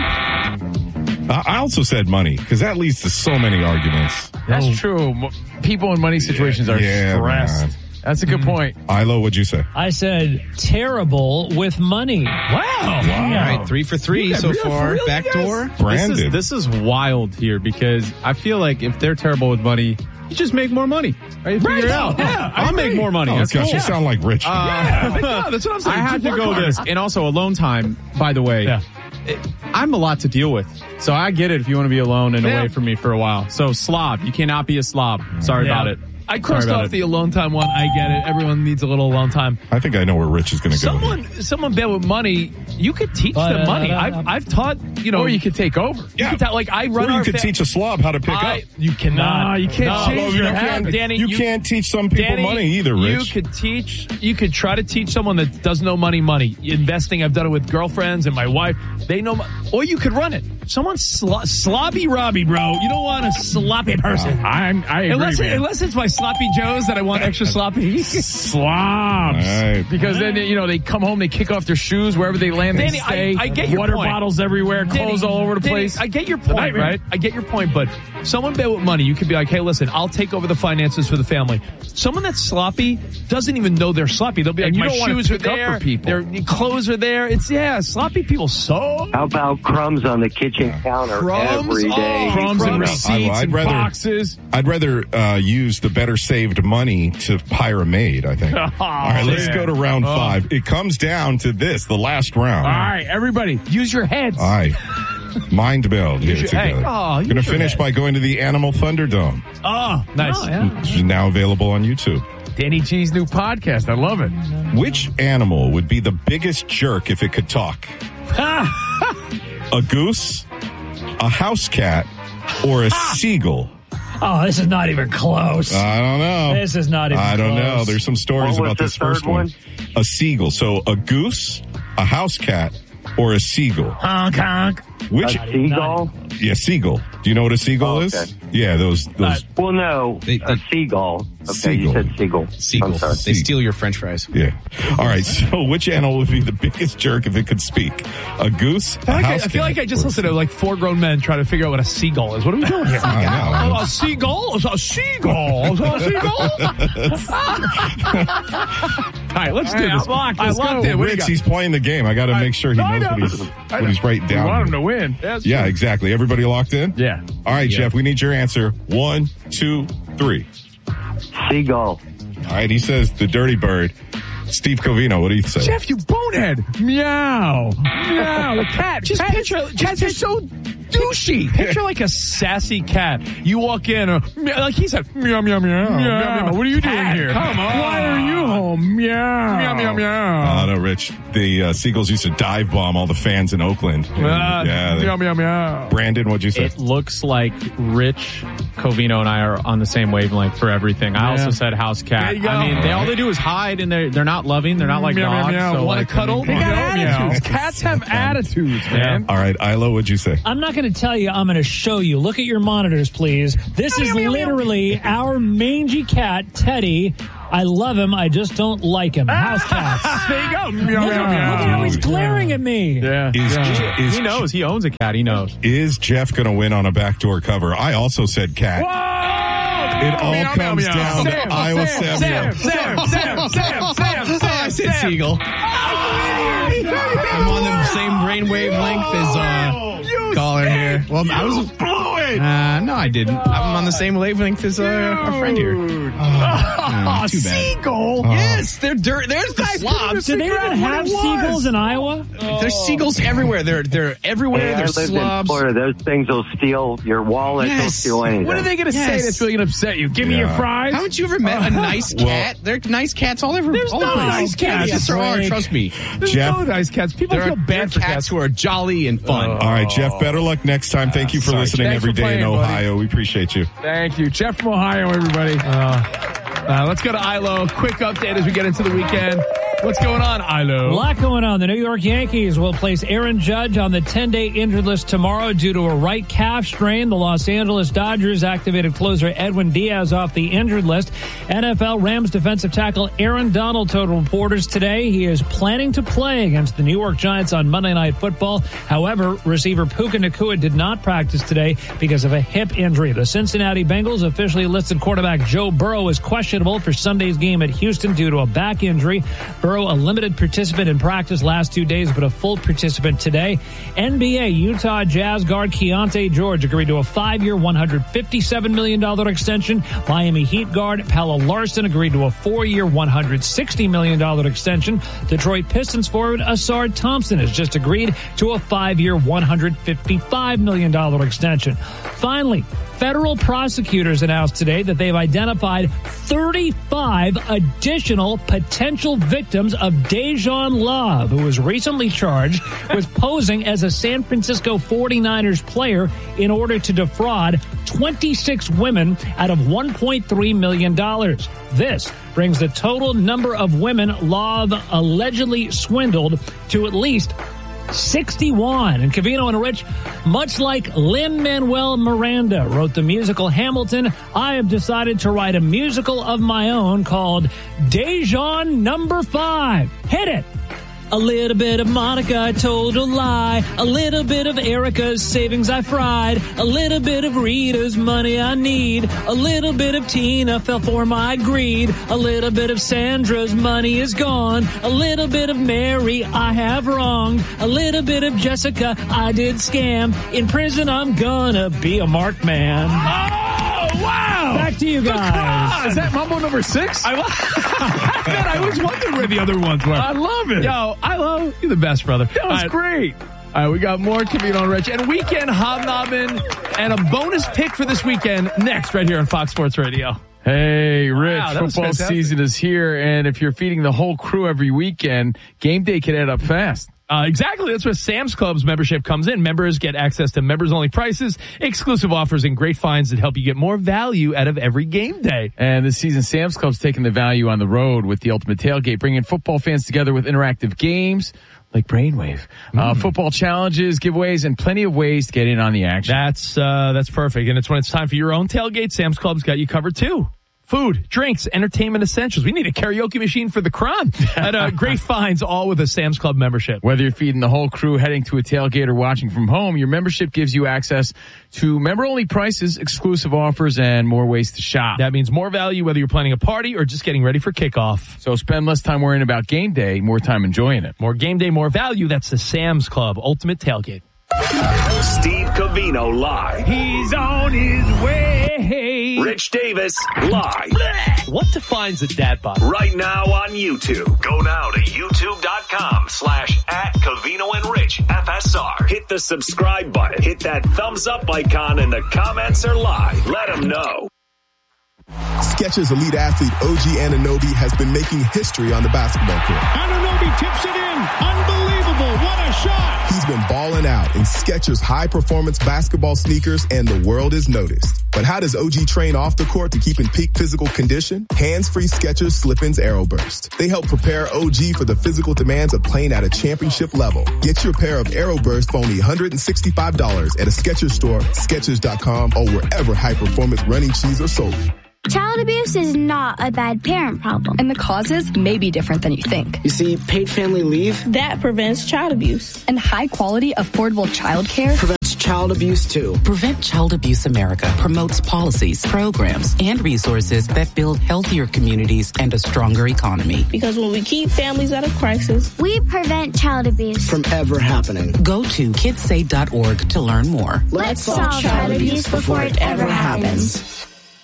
I I also said money, because that leads to so many arguments. That's true. Mo- People in money situations are Yeah, stressed. man. That's a good point. Ilo, what'd you say? I said terrible with money. Wow. All right, three for three so far. Back door. Brandon. This is, this is wild here because I feel like if they're terrible with money, you just make more money. Right? You figure it out. Yeah, I I'll make agree. more money. Oh, That's gosh, cool. you sound like Rich. Uh, Yeah, that's what I'm saying. I had to Work go hard. this. And also alone time, by the way. Yeah. it- I'm a lot to deal with. So I get it if you want to be alone and Yeah. away from me for a while. So slob. You cannot be a slob. Sorry Yeah. about it. I crossed Sorry about off it. the alone time one. I get it. Everyone needs a little alone time. I think I know where Rich is going to go. Someone, someone bad with money, you could teach them money. I've, I've taught, you know. Or you could take over. You could ta- like I run Or you our could fa- teach a slob how to pick I- up. You cannot. Nah, you can't No, change you your can't. habits. Danny, you, can't teach some people Danny, money either, Rich. You could teach, you could try to teach someone that does know money, money. Investing, I've done it with girlfriends and my wife. They know, mo- or you could run it. Someone slo- sloppy Robbie, bro. You don't want a sloppy person. I'm, I agree, Unless, it, man. unless it's my sloppy Joes that I want extra sloppy. Slobs. All right. Because then, you know, they come home, they kick off their shoes wherever they land, Danny, they I- stay. I get your Water point. bottles everywhere, clothes Danny, all over the Danny, place. I get your It's a point, nightmare. right? I get your point, but someone bad with money, you could be like, hey, listen, I'll take over the finances for the family. Someone that's sloppy doesn't even know they're sloppy. They'll be And like, you my don't wanna shoes are pick up there, for people. their clothes are there. It's, yeah, sloppy people so. How about crumbs on the kitchen counter Crumbs? every day? Oh, Crumbs and Crumbs. receipts I- I'd and rather- boxes. I'd rather uh, use the better saved money to hire a maid, I think. All right, let's yeah. go to round Oh. five. It comes down to this, the last round. All right, everybody, use your heads. All right. Mind build here Use your- hey, together. oh, use Going to your finish head. by going to the Animal Thunderdome, Oh, nice. Oh, yeah. which is now available on YouTube. Danny G's new podcast. I love it. Which animal would be the biggest jerk if it could talk? A goose, a house cat, or a seagull? Oh, this is not even close. I don't know. This is not even I don't close. know. There's some stories What was about the this first third one. one? A seagull. So a goose, a house cat, or a seagull? Honk, honk. Which? A seagull? Yeah, seagull. Do you know what a seagull Oh, is? okay. Yeah, those. those Well, no, They- a they- seagull. Okay, Seagull. you said seagull. Seagull. I'm sorry. They steal your French fries. yeah. All right. So which animal would be the biggest jerk if it could speak? A goose, a I feel, like I, house I feel cat, like I just or a listened to like four grown men try to figure out what a seagull is. What are we doing here? I know. Oh, a seagull? A seagull? A seagull? All right, let's do All right, this. I'm locked. I Let's locked go. in. What do you Rich, got? he's playing the game. I got to make sure he No, I knows know. what he's, I what know. he's writing We down. want him here. to win. That's Yeah, true. exactly. Everybody locked in? Yeah. All right, Jeff, we need your answer. One, two, three. Seagull. All right, he says the dirty bird. Steve Covino, what do you say? Jeff, you boned bonehead. Meow. Meow. The cat. Just cat, picture- Cats just are picture- so douchey. Picture like a sassy cat. You walk in, uh, meow, like he said, meow, meow, meow, meow, meow. What are you Cat, doing here? Come on. Why are you home? Meow. Meow, meow, meow. Oh, no, Rich. The uh, Seagulls used to dive bomb all the fans in Oakland. And, Uh, yeah, they- meow, meow, meow. Brandon, what'd you say? It looks like Rich, Covino, and I are on the same wavelength for everything. I Yeah. also said house cat. There you go. I mean, they all they do is hide, and they're they're not loving. They're not like Meow, meow, dogs. meow. So Wanna like, cuddle? I mean, They got Meow, meow. attitudes. Cats have attitudes, man. All right, Ilo, what'd you say? I'm not going to tell you. I'm going to show you. Look at your monitors, please. This is literally our mangy cat, Teddy. I love him. I just don't like him. House cats. There you go. Meow, Look meow, at, meow. look at how he's glaring at me. Yeah, Is, yeah. is, he knows. He owns a cat. He knows. Is Jeff going to win on a backdoor cover? I also said cat. Whoa! It all Meow, comes meow, down meow. to Sam, Iowa Sam, Samuel. Sam, Sam, Sam, Sam, Sam, Sam, I said Sam. Seagull. I'm on the same brain wavelength as uh, caller here. Well, I was. Uh, no, I didn't. I'm on the same wavelength as uh, our friend here. Oh, no, too bad. Seagull. Oh. Yes, they're dirt. There's the slobs. Do they not have seagulls in Iowa? There's seagulls everywhere. They're they're everywhere. Hey, I There's lived in slobs. Florida. Those things will steal your wallet. They'll Yes. steal anything. What are they going to Yes. say that's really going to upset you? Give me your Yeah. fries. Haven't you ever met a nice cat? There are nice cats all over. There's all no over the place. nice cats. Yes, there are. Frank. Trust me. There's Jeff? no nice cats. People There feel are, there are bad for cats cats. who are jolly and fun. All right, Jeff, better luck next time. Thank you for Sorry, listening Thanks every for day in playing, buddy. Ohio. We appreciate you. Thank you. Jeff from Ohio, everybody. Uh, uh, let's go to Ilo. Quick update as we get into the weekend. What's going on, A Ilo? lot going on. The New York Yankees will place Aaron Judge on the ten-day injured list tomorrow due to a right calf strain. The Los Angeles Dodgers activated closer Edwin Diaz off the injured list. N F L Rams defensive tackle Aaron Donald told reporters today he is planning to play against the New York Giants on Monday Night Football. However, receiver Puka Nacua did not practice today because of a hip injury. The Cincinnati Bengals officially listed quarterback Joe Burrow as questionable for Sunday's game at Houston due to a back injury. Burrow, a limited participant in practice last two days, but a full participant today. N B A Utah Jazz guard Keontae George agreed to a five-year, one hundred fifty-seven million dollars extension. Miami Heat guard Paolo Larson agreed to a four-year, one hundred sixty million dollars extension. Detroit Pistons forward Asard Thompson has just agreed to a five-year, one hundred fifty-five million dollars extension. Finally, federal prosecutors announced today that they've identified thirty-five additional potential victims of Dejan Love, who was recently charged with posing as a San Francisco forty-niners player in order to defraud twenty-six women out of one point three million dollars. This brings the total number of women Love allegedly swindled to at least sixty-one. And Covino and Rich, much like Lin-Manuel Miranda wrote the musical Hamilton, I have decided to write a musical of my own called Dejan Number Five. Hit it! A little bit of Monica, I told a lie. A little bit of Erica's savings I fried. A little bit of Rita's money I need. A little bit of Tina fell for my greed. A little bit of Sandra's money is gone. A little bit of Mary I have wronged. A little bit of Jessica I did scam. In prison I'm gonna be a marked man. Oh, wow. Back to you guys. Is that Mambo number six? I, Man, I was wondering where the other ones were. I love it. Yo, Ilo, you're the best, brother. That was All right. great. All right, we got more Covino and Rich and weekend hobnobbing and a bonus pick for this weekend next right here on Fox Sports Radio. Hey, Rich, Wow, that was football fantastic. season is here, and if you're feeding the whole crew every weekend, game day can add up fast. Uh, exactly. That's where Sam's Club's membership comes in. Members get access to members-only prices, exclusive offers, and great finds that help you get more value out of every game day. And this season, Sam's Club's taking the value on the road with the Ultimate Tailgate, bringing football fans together with interactive games like Brainwave, mm. uh, football challenges, giveaways, and plenty of ways to get in on the action. That's uh, that's perfect. And it's when it's time for your own tailgate, Sam's Club's got you covered too. Food, drinks, entertainment essentials. We need a karaoke machine for the Kron. At uh, great finds, all with a Sam's Club membership. Whether you're feeding the whole crew, heading to a tailgate, or watching from home, your membership gives you access to member-only prices, exclusive offers, and more ways to shop. That means more value whether you're planning a party or just getting ready for kickoff. So spend less time worrying about game day, more time enjoying it. More game day, more value. That's the Sam's Club Ultimate Tailgate. Steve Covino live. He's on his way. Hey. Rich Davis, live. What defines a dad bod? Right now on YouTube. Go now to youtube.com slash at Covino and Rich F S R. Hit the subscribe button. Hit that thumbs up icon and the comments are live. Let them know. Skechers elite athlete O G Anunoby has been making history on the basketball court. Anunoby tips it in. Unbelievable. What a shot. He's been balling out in Skechers high-performance basketball sneakers, and the world is noticed. But how does O G train off the court to keep in peak physical condition? Hands-free Skechers Slip-ins Aeroburst. They help prepare O G for the physical demands of playing at a championship level. Get your pair of Aeroburst for only one hundred sixty-five dollars at a Skechers store, Skechers dot com, or wherever high-performance running shoes are sold. Child abuse is not a bad parent problem. And the causes may be different than you think. You see, paid family leave, that prevents child abuse. And high quality, affordable childcare prevents child abuse too. Prevent Child Abuse America promotes policies, programs, and resources that build healthier communities and a stronger economy. Because when we keep families out of crisis, we prevent child abuse from ever happening. Go to kids say dot org to learn more. Let's, Let's solve child abuse before it ever happens.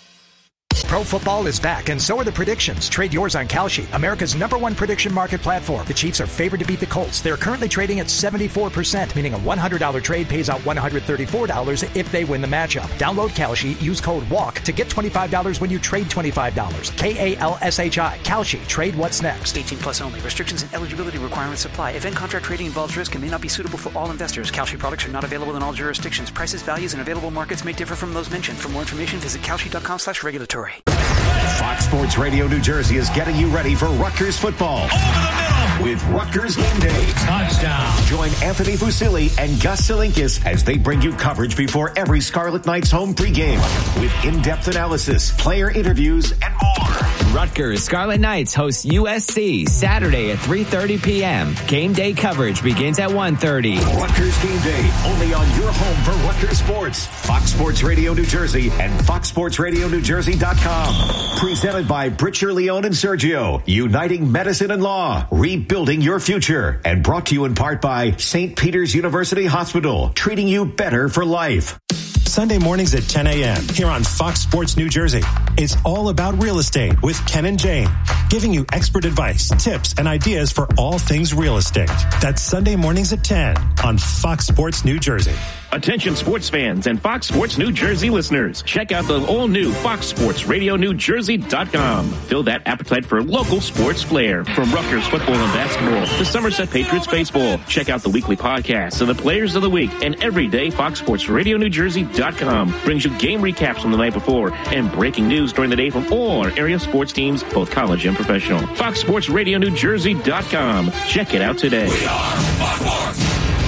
Pro football is back, and so are the predictions. Trade yours on Kalshi, America's number one prediction market platform. The Chiefs are favored to beat the Colts. They're currently trading at seventy-four percent, meaning a one hundred dollars trade pays out one hundred thirty-four dollars if they win the matchup. Download Kalshi, use code WALK to get twenty-five dollars when you trade twenty-five dollars. K A L S H I. Kalshi. Trade what's next. eighteen plus only. Restrictions and eligibility requirements apply. Event contract trading involves risk and may not be suitable for all investors. Kalshi products are not available in all jurisdictions. Prices, values, and available markets may differ from those mentioned. For more information, visit Kalshi.com slash regulatory. Fox Sports Radio New Jersey is getting you ready for Rutgers football. Over the middle with Rutgers Game Day. Touchdown. Join Anthony Fusilli and Gus Silinkis as they bring you coverage before every Scarlet Knights home pregame with in-depth analysis, player interviews, and more. Rutgers Scarlet Knights host U S C Saturday at three thirty p.m. Game day coverage begins at one thirty. Rutgers Game Day, only on your home for Rutgers Sports. Fox Sports Radio New Jersey and fox sports radio new jersey dot com. Presented by Britcher, Leone, and Sergio. Uniting medicine and law. Rebuilding your future. And brought to you in part by Saint Peter's University Hospital. Treating you better for life. Sunday mornings at ten a.m. here on Fox Sports New Jersey. It's all about real estate with Ken and Jane, giving you expert advice, tips, and ideas for all things real estate. That's Sunday mornings at ten on Fox Sports New Jersey. Attention sports fans and Fox Sports New Jersey listeners. Check out the all-new Fox Sports Radio New Jersey dot com. Fill that appetite for local sports flair. From Rutgers football and basketball to Somerset Patriots baseball. Check out the weekly podcasts of the players of the week. And every day, Fox Sports Radio New Jersey dot com brings you game recaps from the night before and breaking news during the day from all our area sports teams, both college and professional. Fox Sports Radio New Jersey dot com. Check it out today. We are Fox Sports.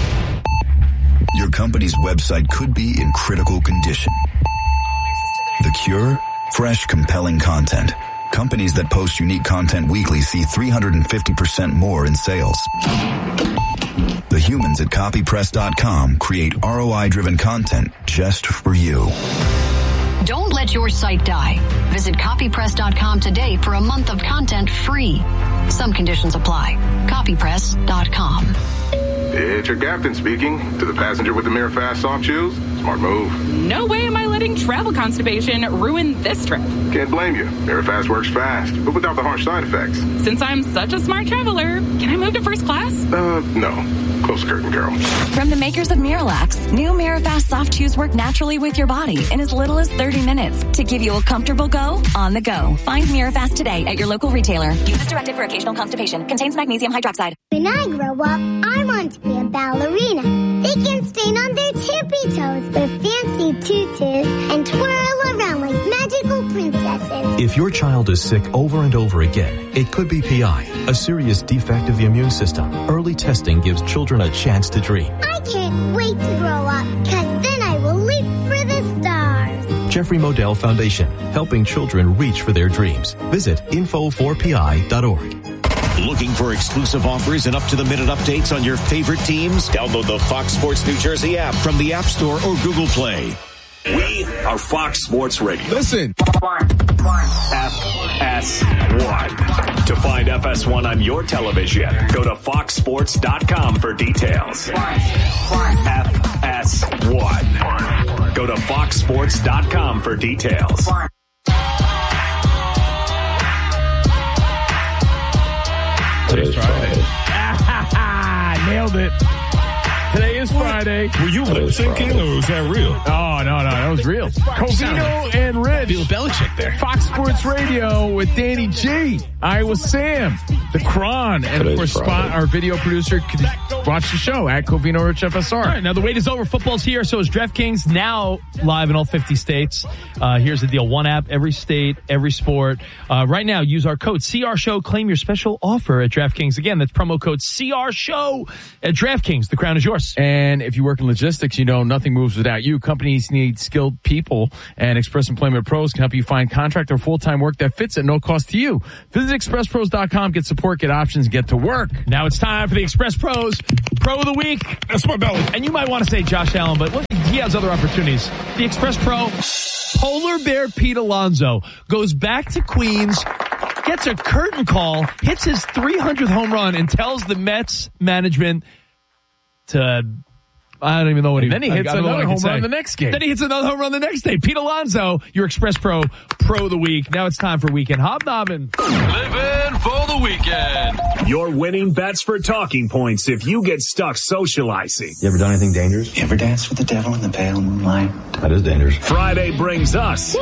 Your company's website could be in critical condition. The cure? Fresh, compelling content. Companies that post unique content weekly see three hundred fifty percent more in sales. The humans at copy press dot com create R O I-driven content just for you. Don't let your site die. Visit copy press dot com today for a month of content free. Some conditions apply. copy press dot com. It's your captain speaking. To the passenger with the Mirror Fast soft shoes, smart move. No way am I letting travel constipation ruin this trip. Can't blame you. Mirror Fast works fast, but without the harsh side effects. Since I'm such a smart traveler, can I move to first class? Uh, no. Close the curtain, girl. From the makers of Miralax, new Mirafast soft chews work naturally with your body in as little as thirty minutes to give you a comfortable go on the go. Find Mirafast today at your local retailer. Use as directed for occasional constipation. Contains magnesium hydroxide. When I grow up, I want to be a ballerina. They can stand on their tippy toes with fancy tutus and twirl around like magical princesses. If your child is sick over and over again, it could be P I, a serious defect of the immune system. Early testing gives children a chance to dream. I can't wait to grow up, because then I will leap for the stars. Jeffrey Modell Foundation, helping children reach for their dreams. Visit info four p i dot org. Looking for exclusive offers and up-to-the-minute updates on your favorite teams? Download the Fox Sports New Jersey app from the App Store or Google Play. We are Fox Sports Radio. Listen. F S one. To find F S one on your television, go to fox sports dot com for details. F S one. Go to fox sports dot com for details. Today's Friday. Nailed it. Today is Friday. Were you lip syncing or was that real? Oh, no, no, that was real. Covino and Rich. Bill Belichick there. Fox Sports Radio with Danny G, Iowa Sam, the Cron, and Today's of course, Spot, our video producer, could watch the show at Covino Rich F S R. All right, now the wait is over. Football's here, so is DraftKings, now live in all fifty states. Uh, here's the deal. One app, every state, every sport. Uh, right now, use our code C R Show. Claim your special offer at DraftKings. Again, that's promo code C R Show at DraftKings. The crown is yours. And if you work in logistics, you know nothing moves without you. Companies need skilled people, and Express Employment Pros can help you find contract or full-time work that fits at no cost to you. Visit express pros dot com, get support, get options, get to work. Now it's time for the Express Pros Pro of the Week. That's my belly. And you might want to say Josh Allen, but look, he has other opportunities. The Express Pro, Polar Bear Pete Alonso, goes back to Queens, gets a curtain call, hits his three hundredth home run, and tells the Mets management to, I don't even know what he, and then he hits another home run the next game. Then he hits another home run the next day. Pete Alonso, your Express Pro Pro of the Week. Now it's time for Weekend Hobnobbing. Living for the weekend. Your winning bets for talking points if you get stuck socializing. You ever done anything dangerous? You ever danced with the devil in the pale moonlight? That is dangerous. Friday brings us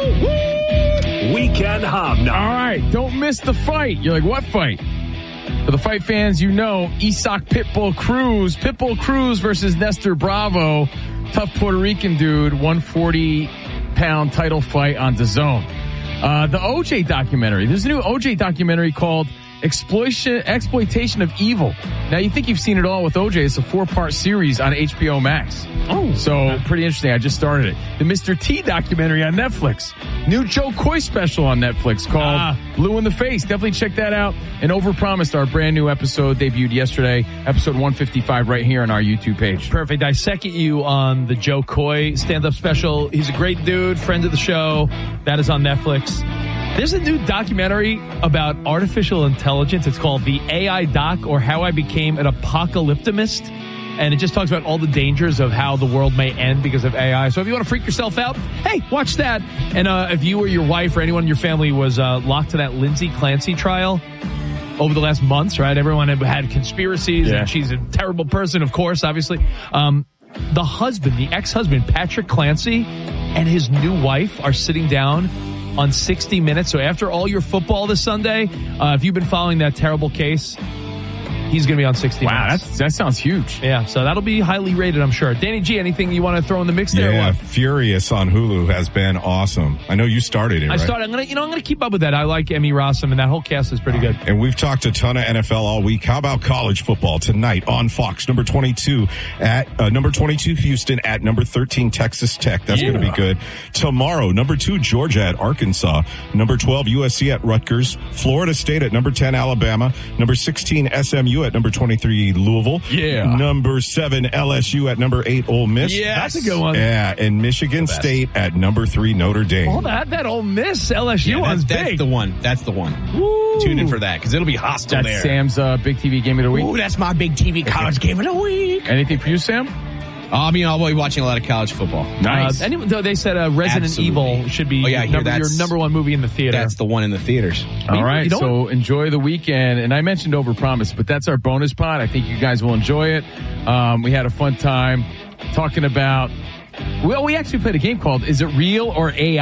Weekend Hobnob. All right, don't miss the fight. You're like, what fight? For the fight fans, you know, Isak Pitbull Cruz. Pitbull Cruz versus Nestor Bravo. Tough Puerto Rican dude, one forty pound title fight on DAZN. Uh, the O J documentary. There's a new O J documentary called Exploitation, Exploitation of Evil. Now, you think you've seen it all with O J. It's a four-part series on H B O Max. Oh. So, pretty interesting. I just started it. The Mister T documentary on Netflix. New Joe Coy special on Netflix called ah. Blue in the Face. Definitely check that out. And Overpromised, our brand new episode, debuted yesterday. Episode one fifty-five right here on our YouTube page. Perfect. I second you on the Joe Coy stand-up special. He's a great dude, friend of the show. That is on Netflix. There's a new documentary about artificial intelligence. It's called The A I Doc, or How I Became an Apocalyptimist. And it just talks about all the dangers of how the world may end because of A I. So if you want to freak yourself out, hey, watch that. And uh, if you or your wife or anyone in your family was uh, locked to that Lindsay Clancy trial over the last months, right? Everyone had, had conspiracies, yeah. and she's a terrible person, of course, obviously. Um, the husband, the ex-husband, Patrick Clancy, and his new wife are sitting down on sixty minutes. So after all your football this Sunday, uh, if you've been following that terrible case, he's going to be on sixty wow, minutes. Wow, that's, that sounds huge. Yeah, so that'll be highly rated, I'm sure. Danny G, anything you want to throw in the mix there? Yeah, Furious on Hulu has been awesome. I know you started it, I right? started. I'm gonna, you know, I'm gonna keep up with that. I like Emmy Rossum, and that whole cast is pretty good. And we've talked a ton of N F L all week. How about college football tonight on Fox? Number twenty-two at uh, number twenty-two Houston at number thirteen Texas Tech. That's yeah. going to be good. Tomorrow, number two Georgia at Arkansas. Number twelve U S C at Rutgers. Florida State at number ten Alabama. Number sixteen S M U at number twenty-three Louisville. Yeah. Number seven L S U at number eight Ole Miss. Yeah, that's a good one. Yeah, and Michigan State at number three Notre Dame. Oh, that that Ole Miss L S U yeah, one's that's, big. That's the one. That's the one. Woo. Tune in for that because it'll be hostile that's there. Sam's uh, big T V game of the week. Ooh, that's my big T V college game of the week. Anything for you, Sam? I mean, I'll be watching a lot of college football. Nice. Uh, anyone, though they said uh, Resident Absolutely. Evil should be oh, yeah, number, your number one movie in the theater. That's the one in the theaters. All you, right, you know so what? enjoy the weekend. And I mentioned Overpromise, but that's our bonus pod. I think you guys will enjoy it. Um, we had a fun time talking about, well, we actually played a game called Is It Real or A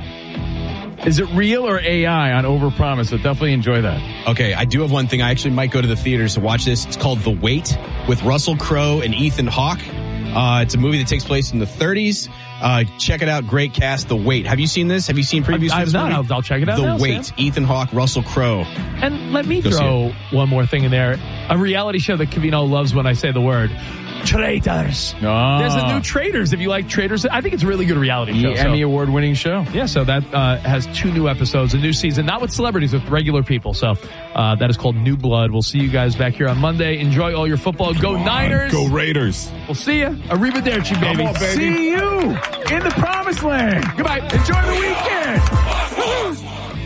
I? Is it real or A I on Overpromise? So definitely enjoy that. Okay, I do have one thing. I actually might go to the theaters to watch this. It's called The Wait with Russell Crowe and Ethan Hawke. Uh, it's a movie that takes place in the thirties. Uh, check it out. Great cast. The Wait. Have you seen this? Have you seen previews? I have not. I'll, I'll check it out. The now, Wait. Sam. Ethan Hawke, Russell Crowe. And let me Go throw one more thing in there. A reality show that Covino loves when I say the word. Traitors. Oh. There's a new Traitors. If you like Traitors, I think it's a really good reality show. The Emmy Award winning show. Yeah, so that uh, has two new episodes, a new season, not with celebrities, with regular people. So uh, that is called New Blood. We'll see you guys back here on Monday. Enjoy all your football. Come Go on, Niners. Go Raiders. We'll see you. Arrivederci, baby. On, baby. See you in the promised land. Goodbye. Enjoy the weekend.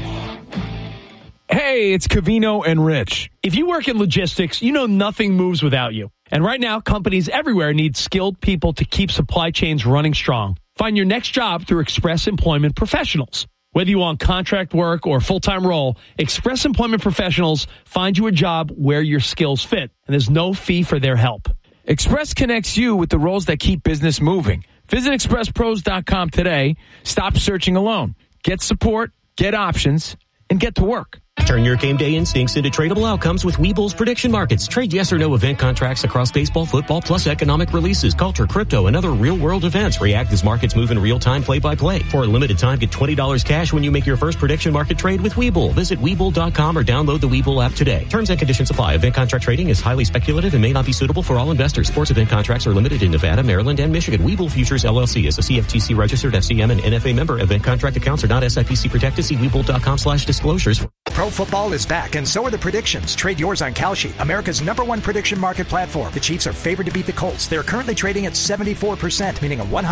Hey, it's Covino and Rich. If you work in logistics, you know nothing moves without you. And right now, companies everywhere need skilled people to keep supply chains running strong. Find your next job through Express Employment Professionals. Whether you want contract work or full-time role, Express Employment Professionals find you a job where your skills fit, and there's no fee for their help. Express connects you with the roles that keep business moving. Visit express pros dot com today. Stop searching alone. Get support, get options, and get to work. Turn your game day instincts into tradable outcomes with Webull's prediction markets. Trade yes or no event contracts across baseball, football, plus economic releases, culture, crypto, and other real-world events. React as markets move in real time, play-by-play. For a limited time, get twenty dollars cash when you make your first prediction market trade with Webull. Visit Webull dot com or download the Webull app today. Terms and conditions apply. Event contract trading is highly speculative and may not be suitable for all investors. Sports event contracts are limited in Nevada, Maryland, and Michigan. Webull Futures, L L C is a C F T C registered F C M and N F A member. Event contract accounts are not S I P C protected. See Webull dot com slash disclosures. Pro football is back, and so are the predictions. Trade yours on Kalshi, America's number one prediction market platform. The Chiefs are favored to beat the Colts. They're currently trading at seventy-four percent, meaning a one hundred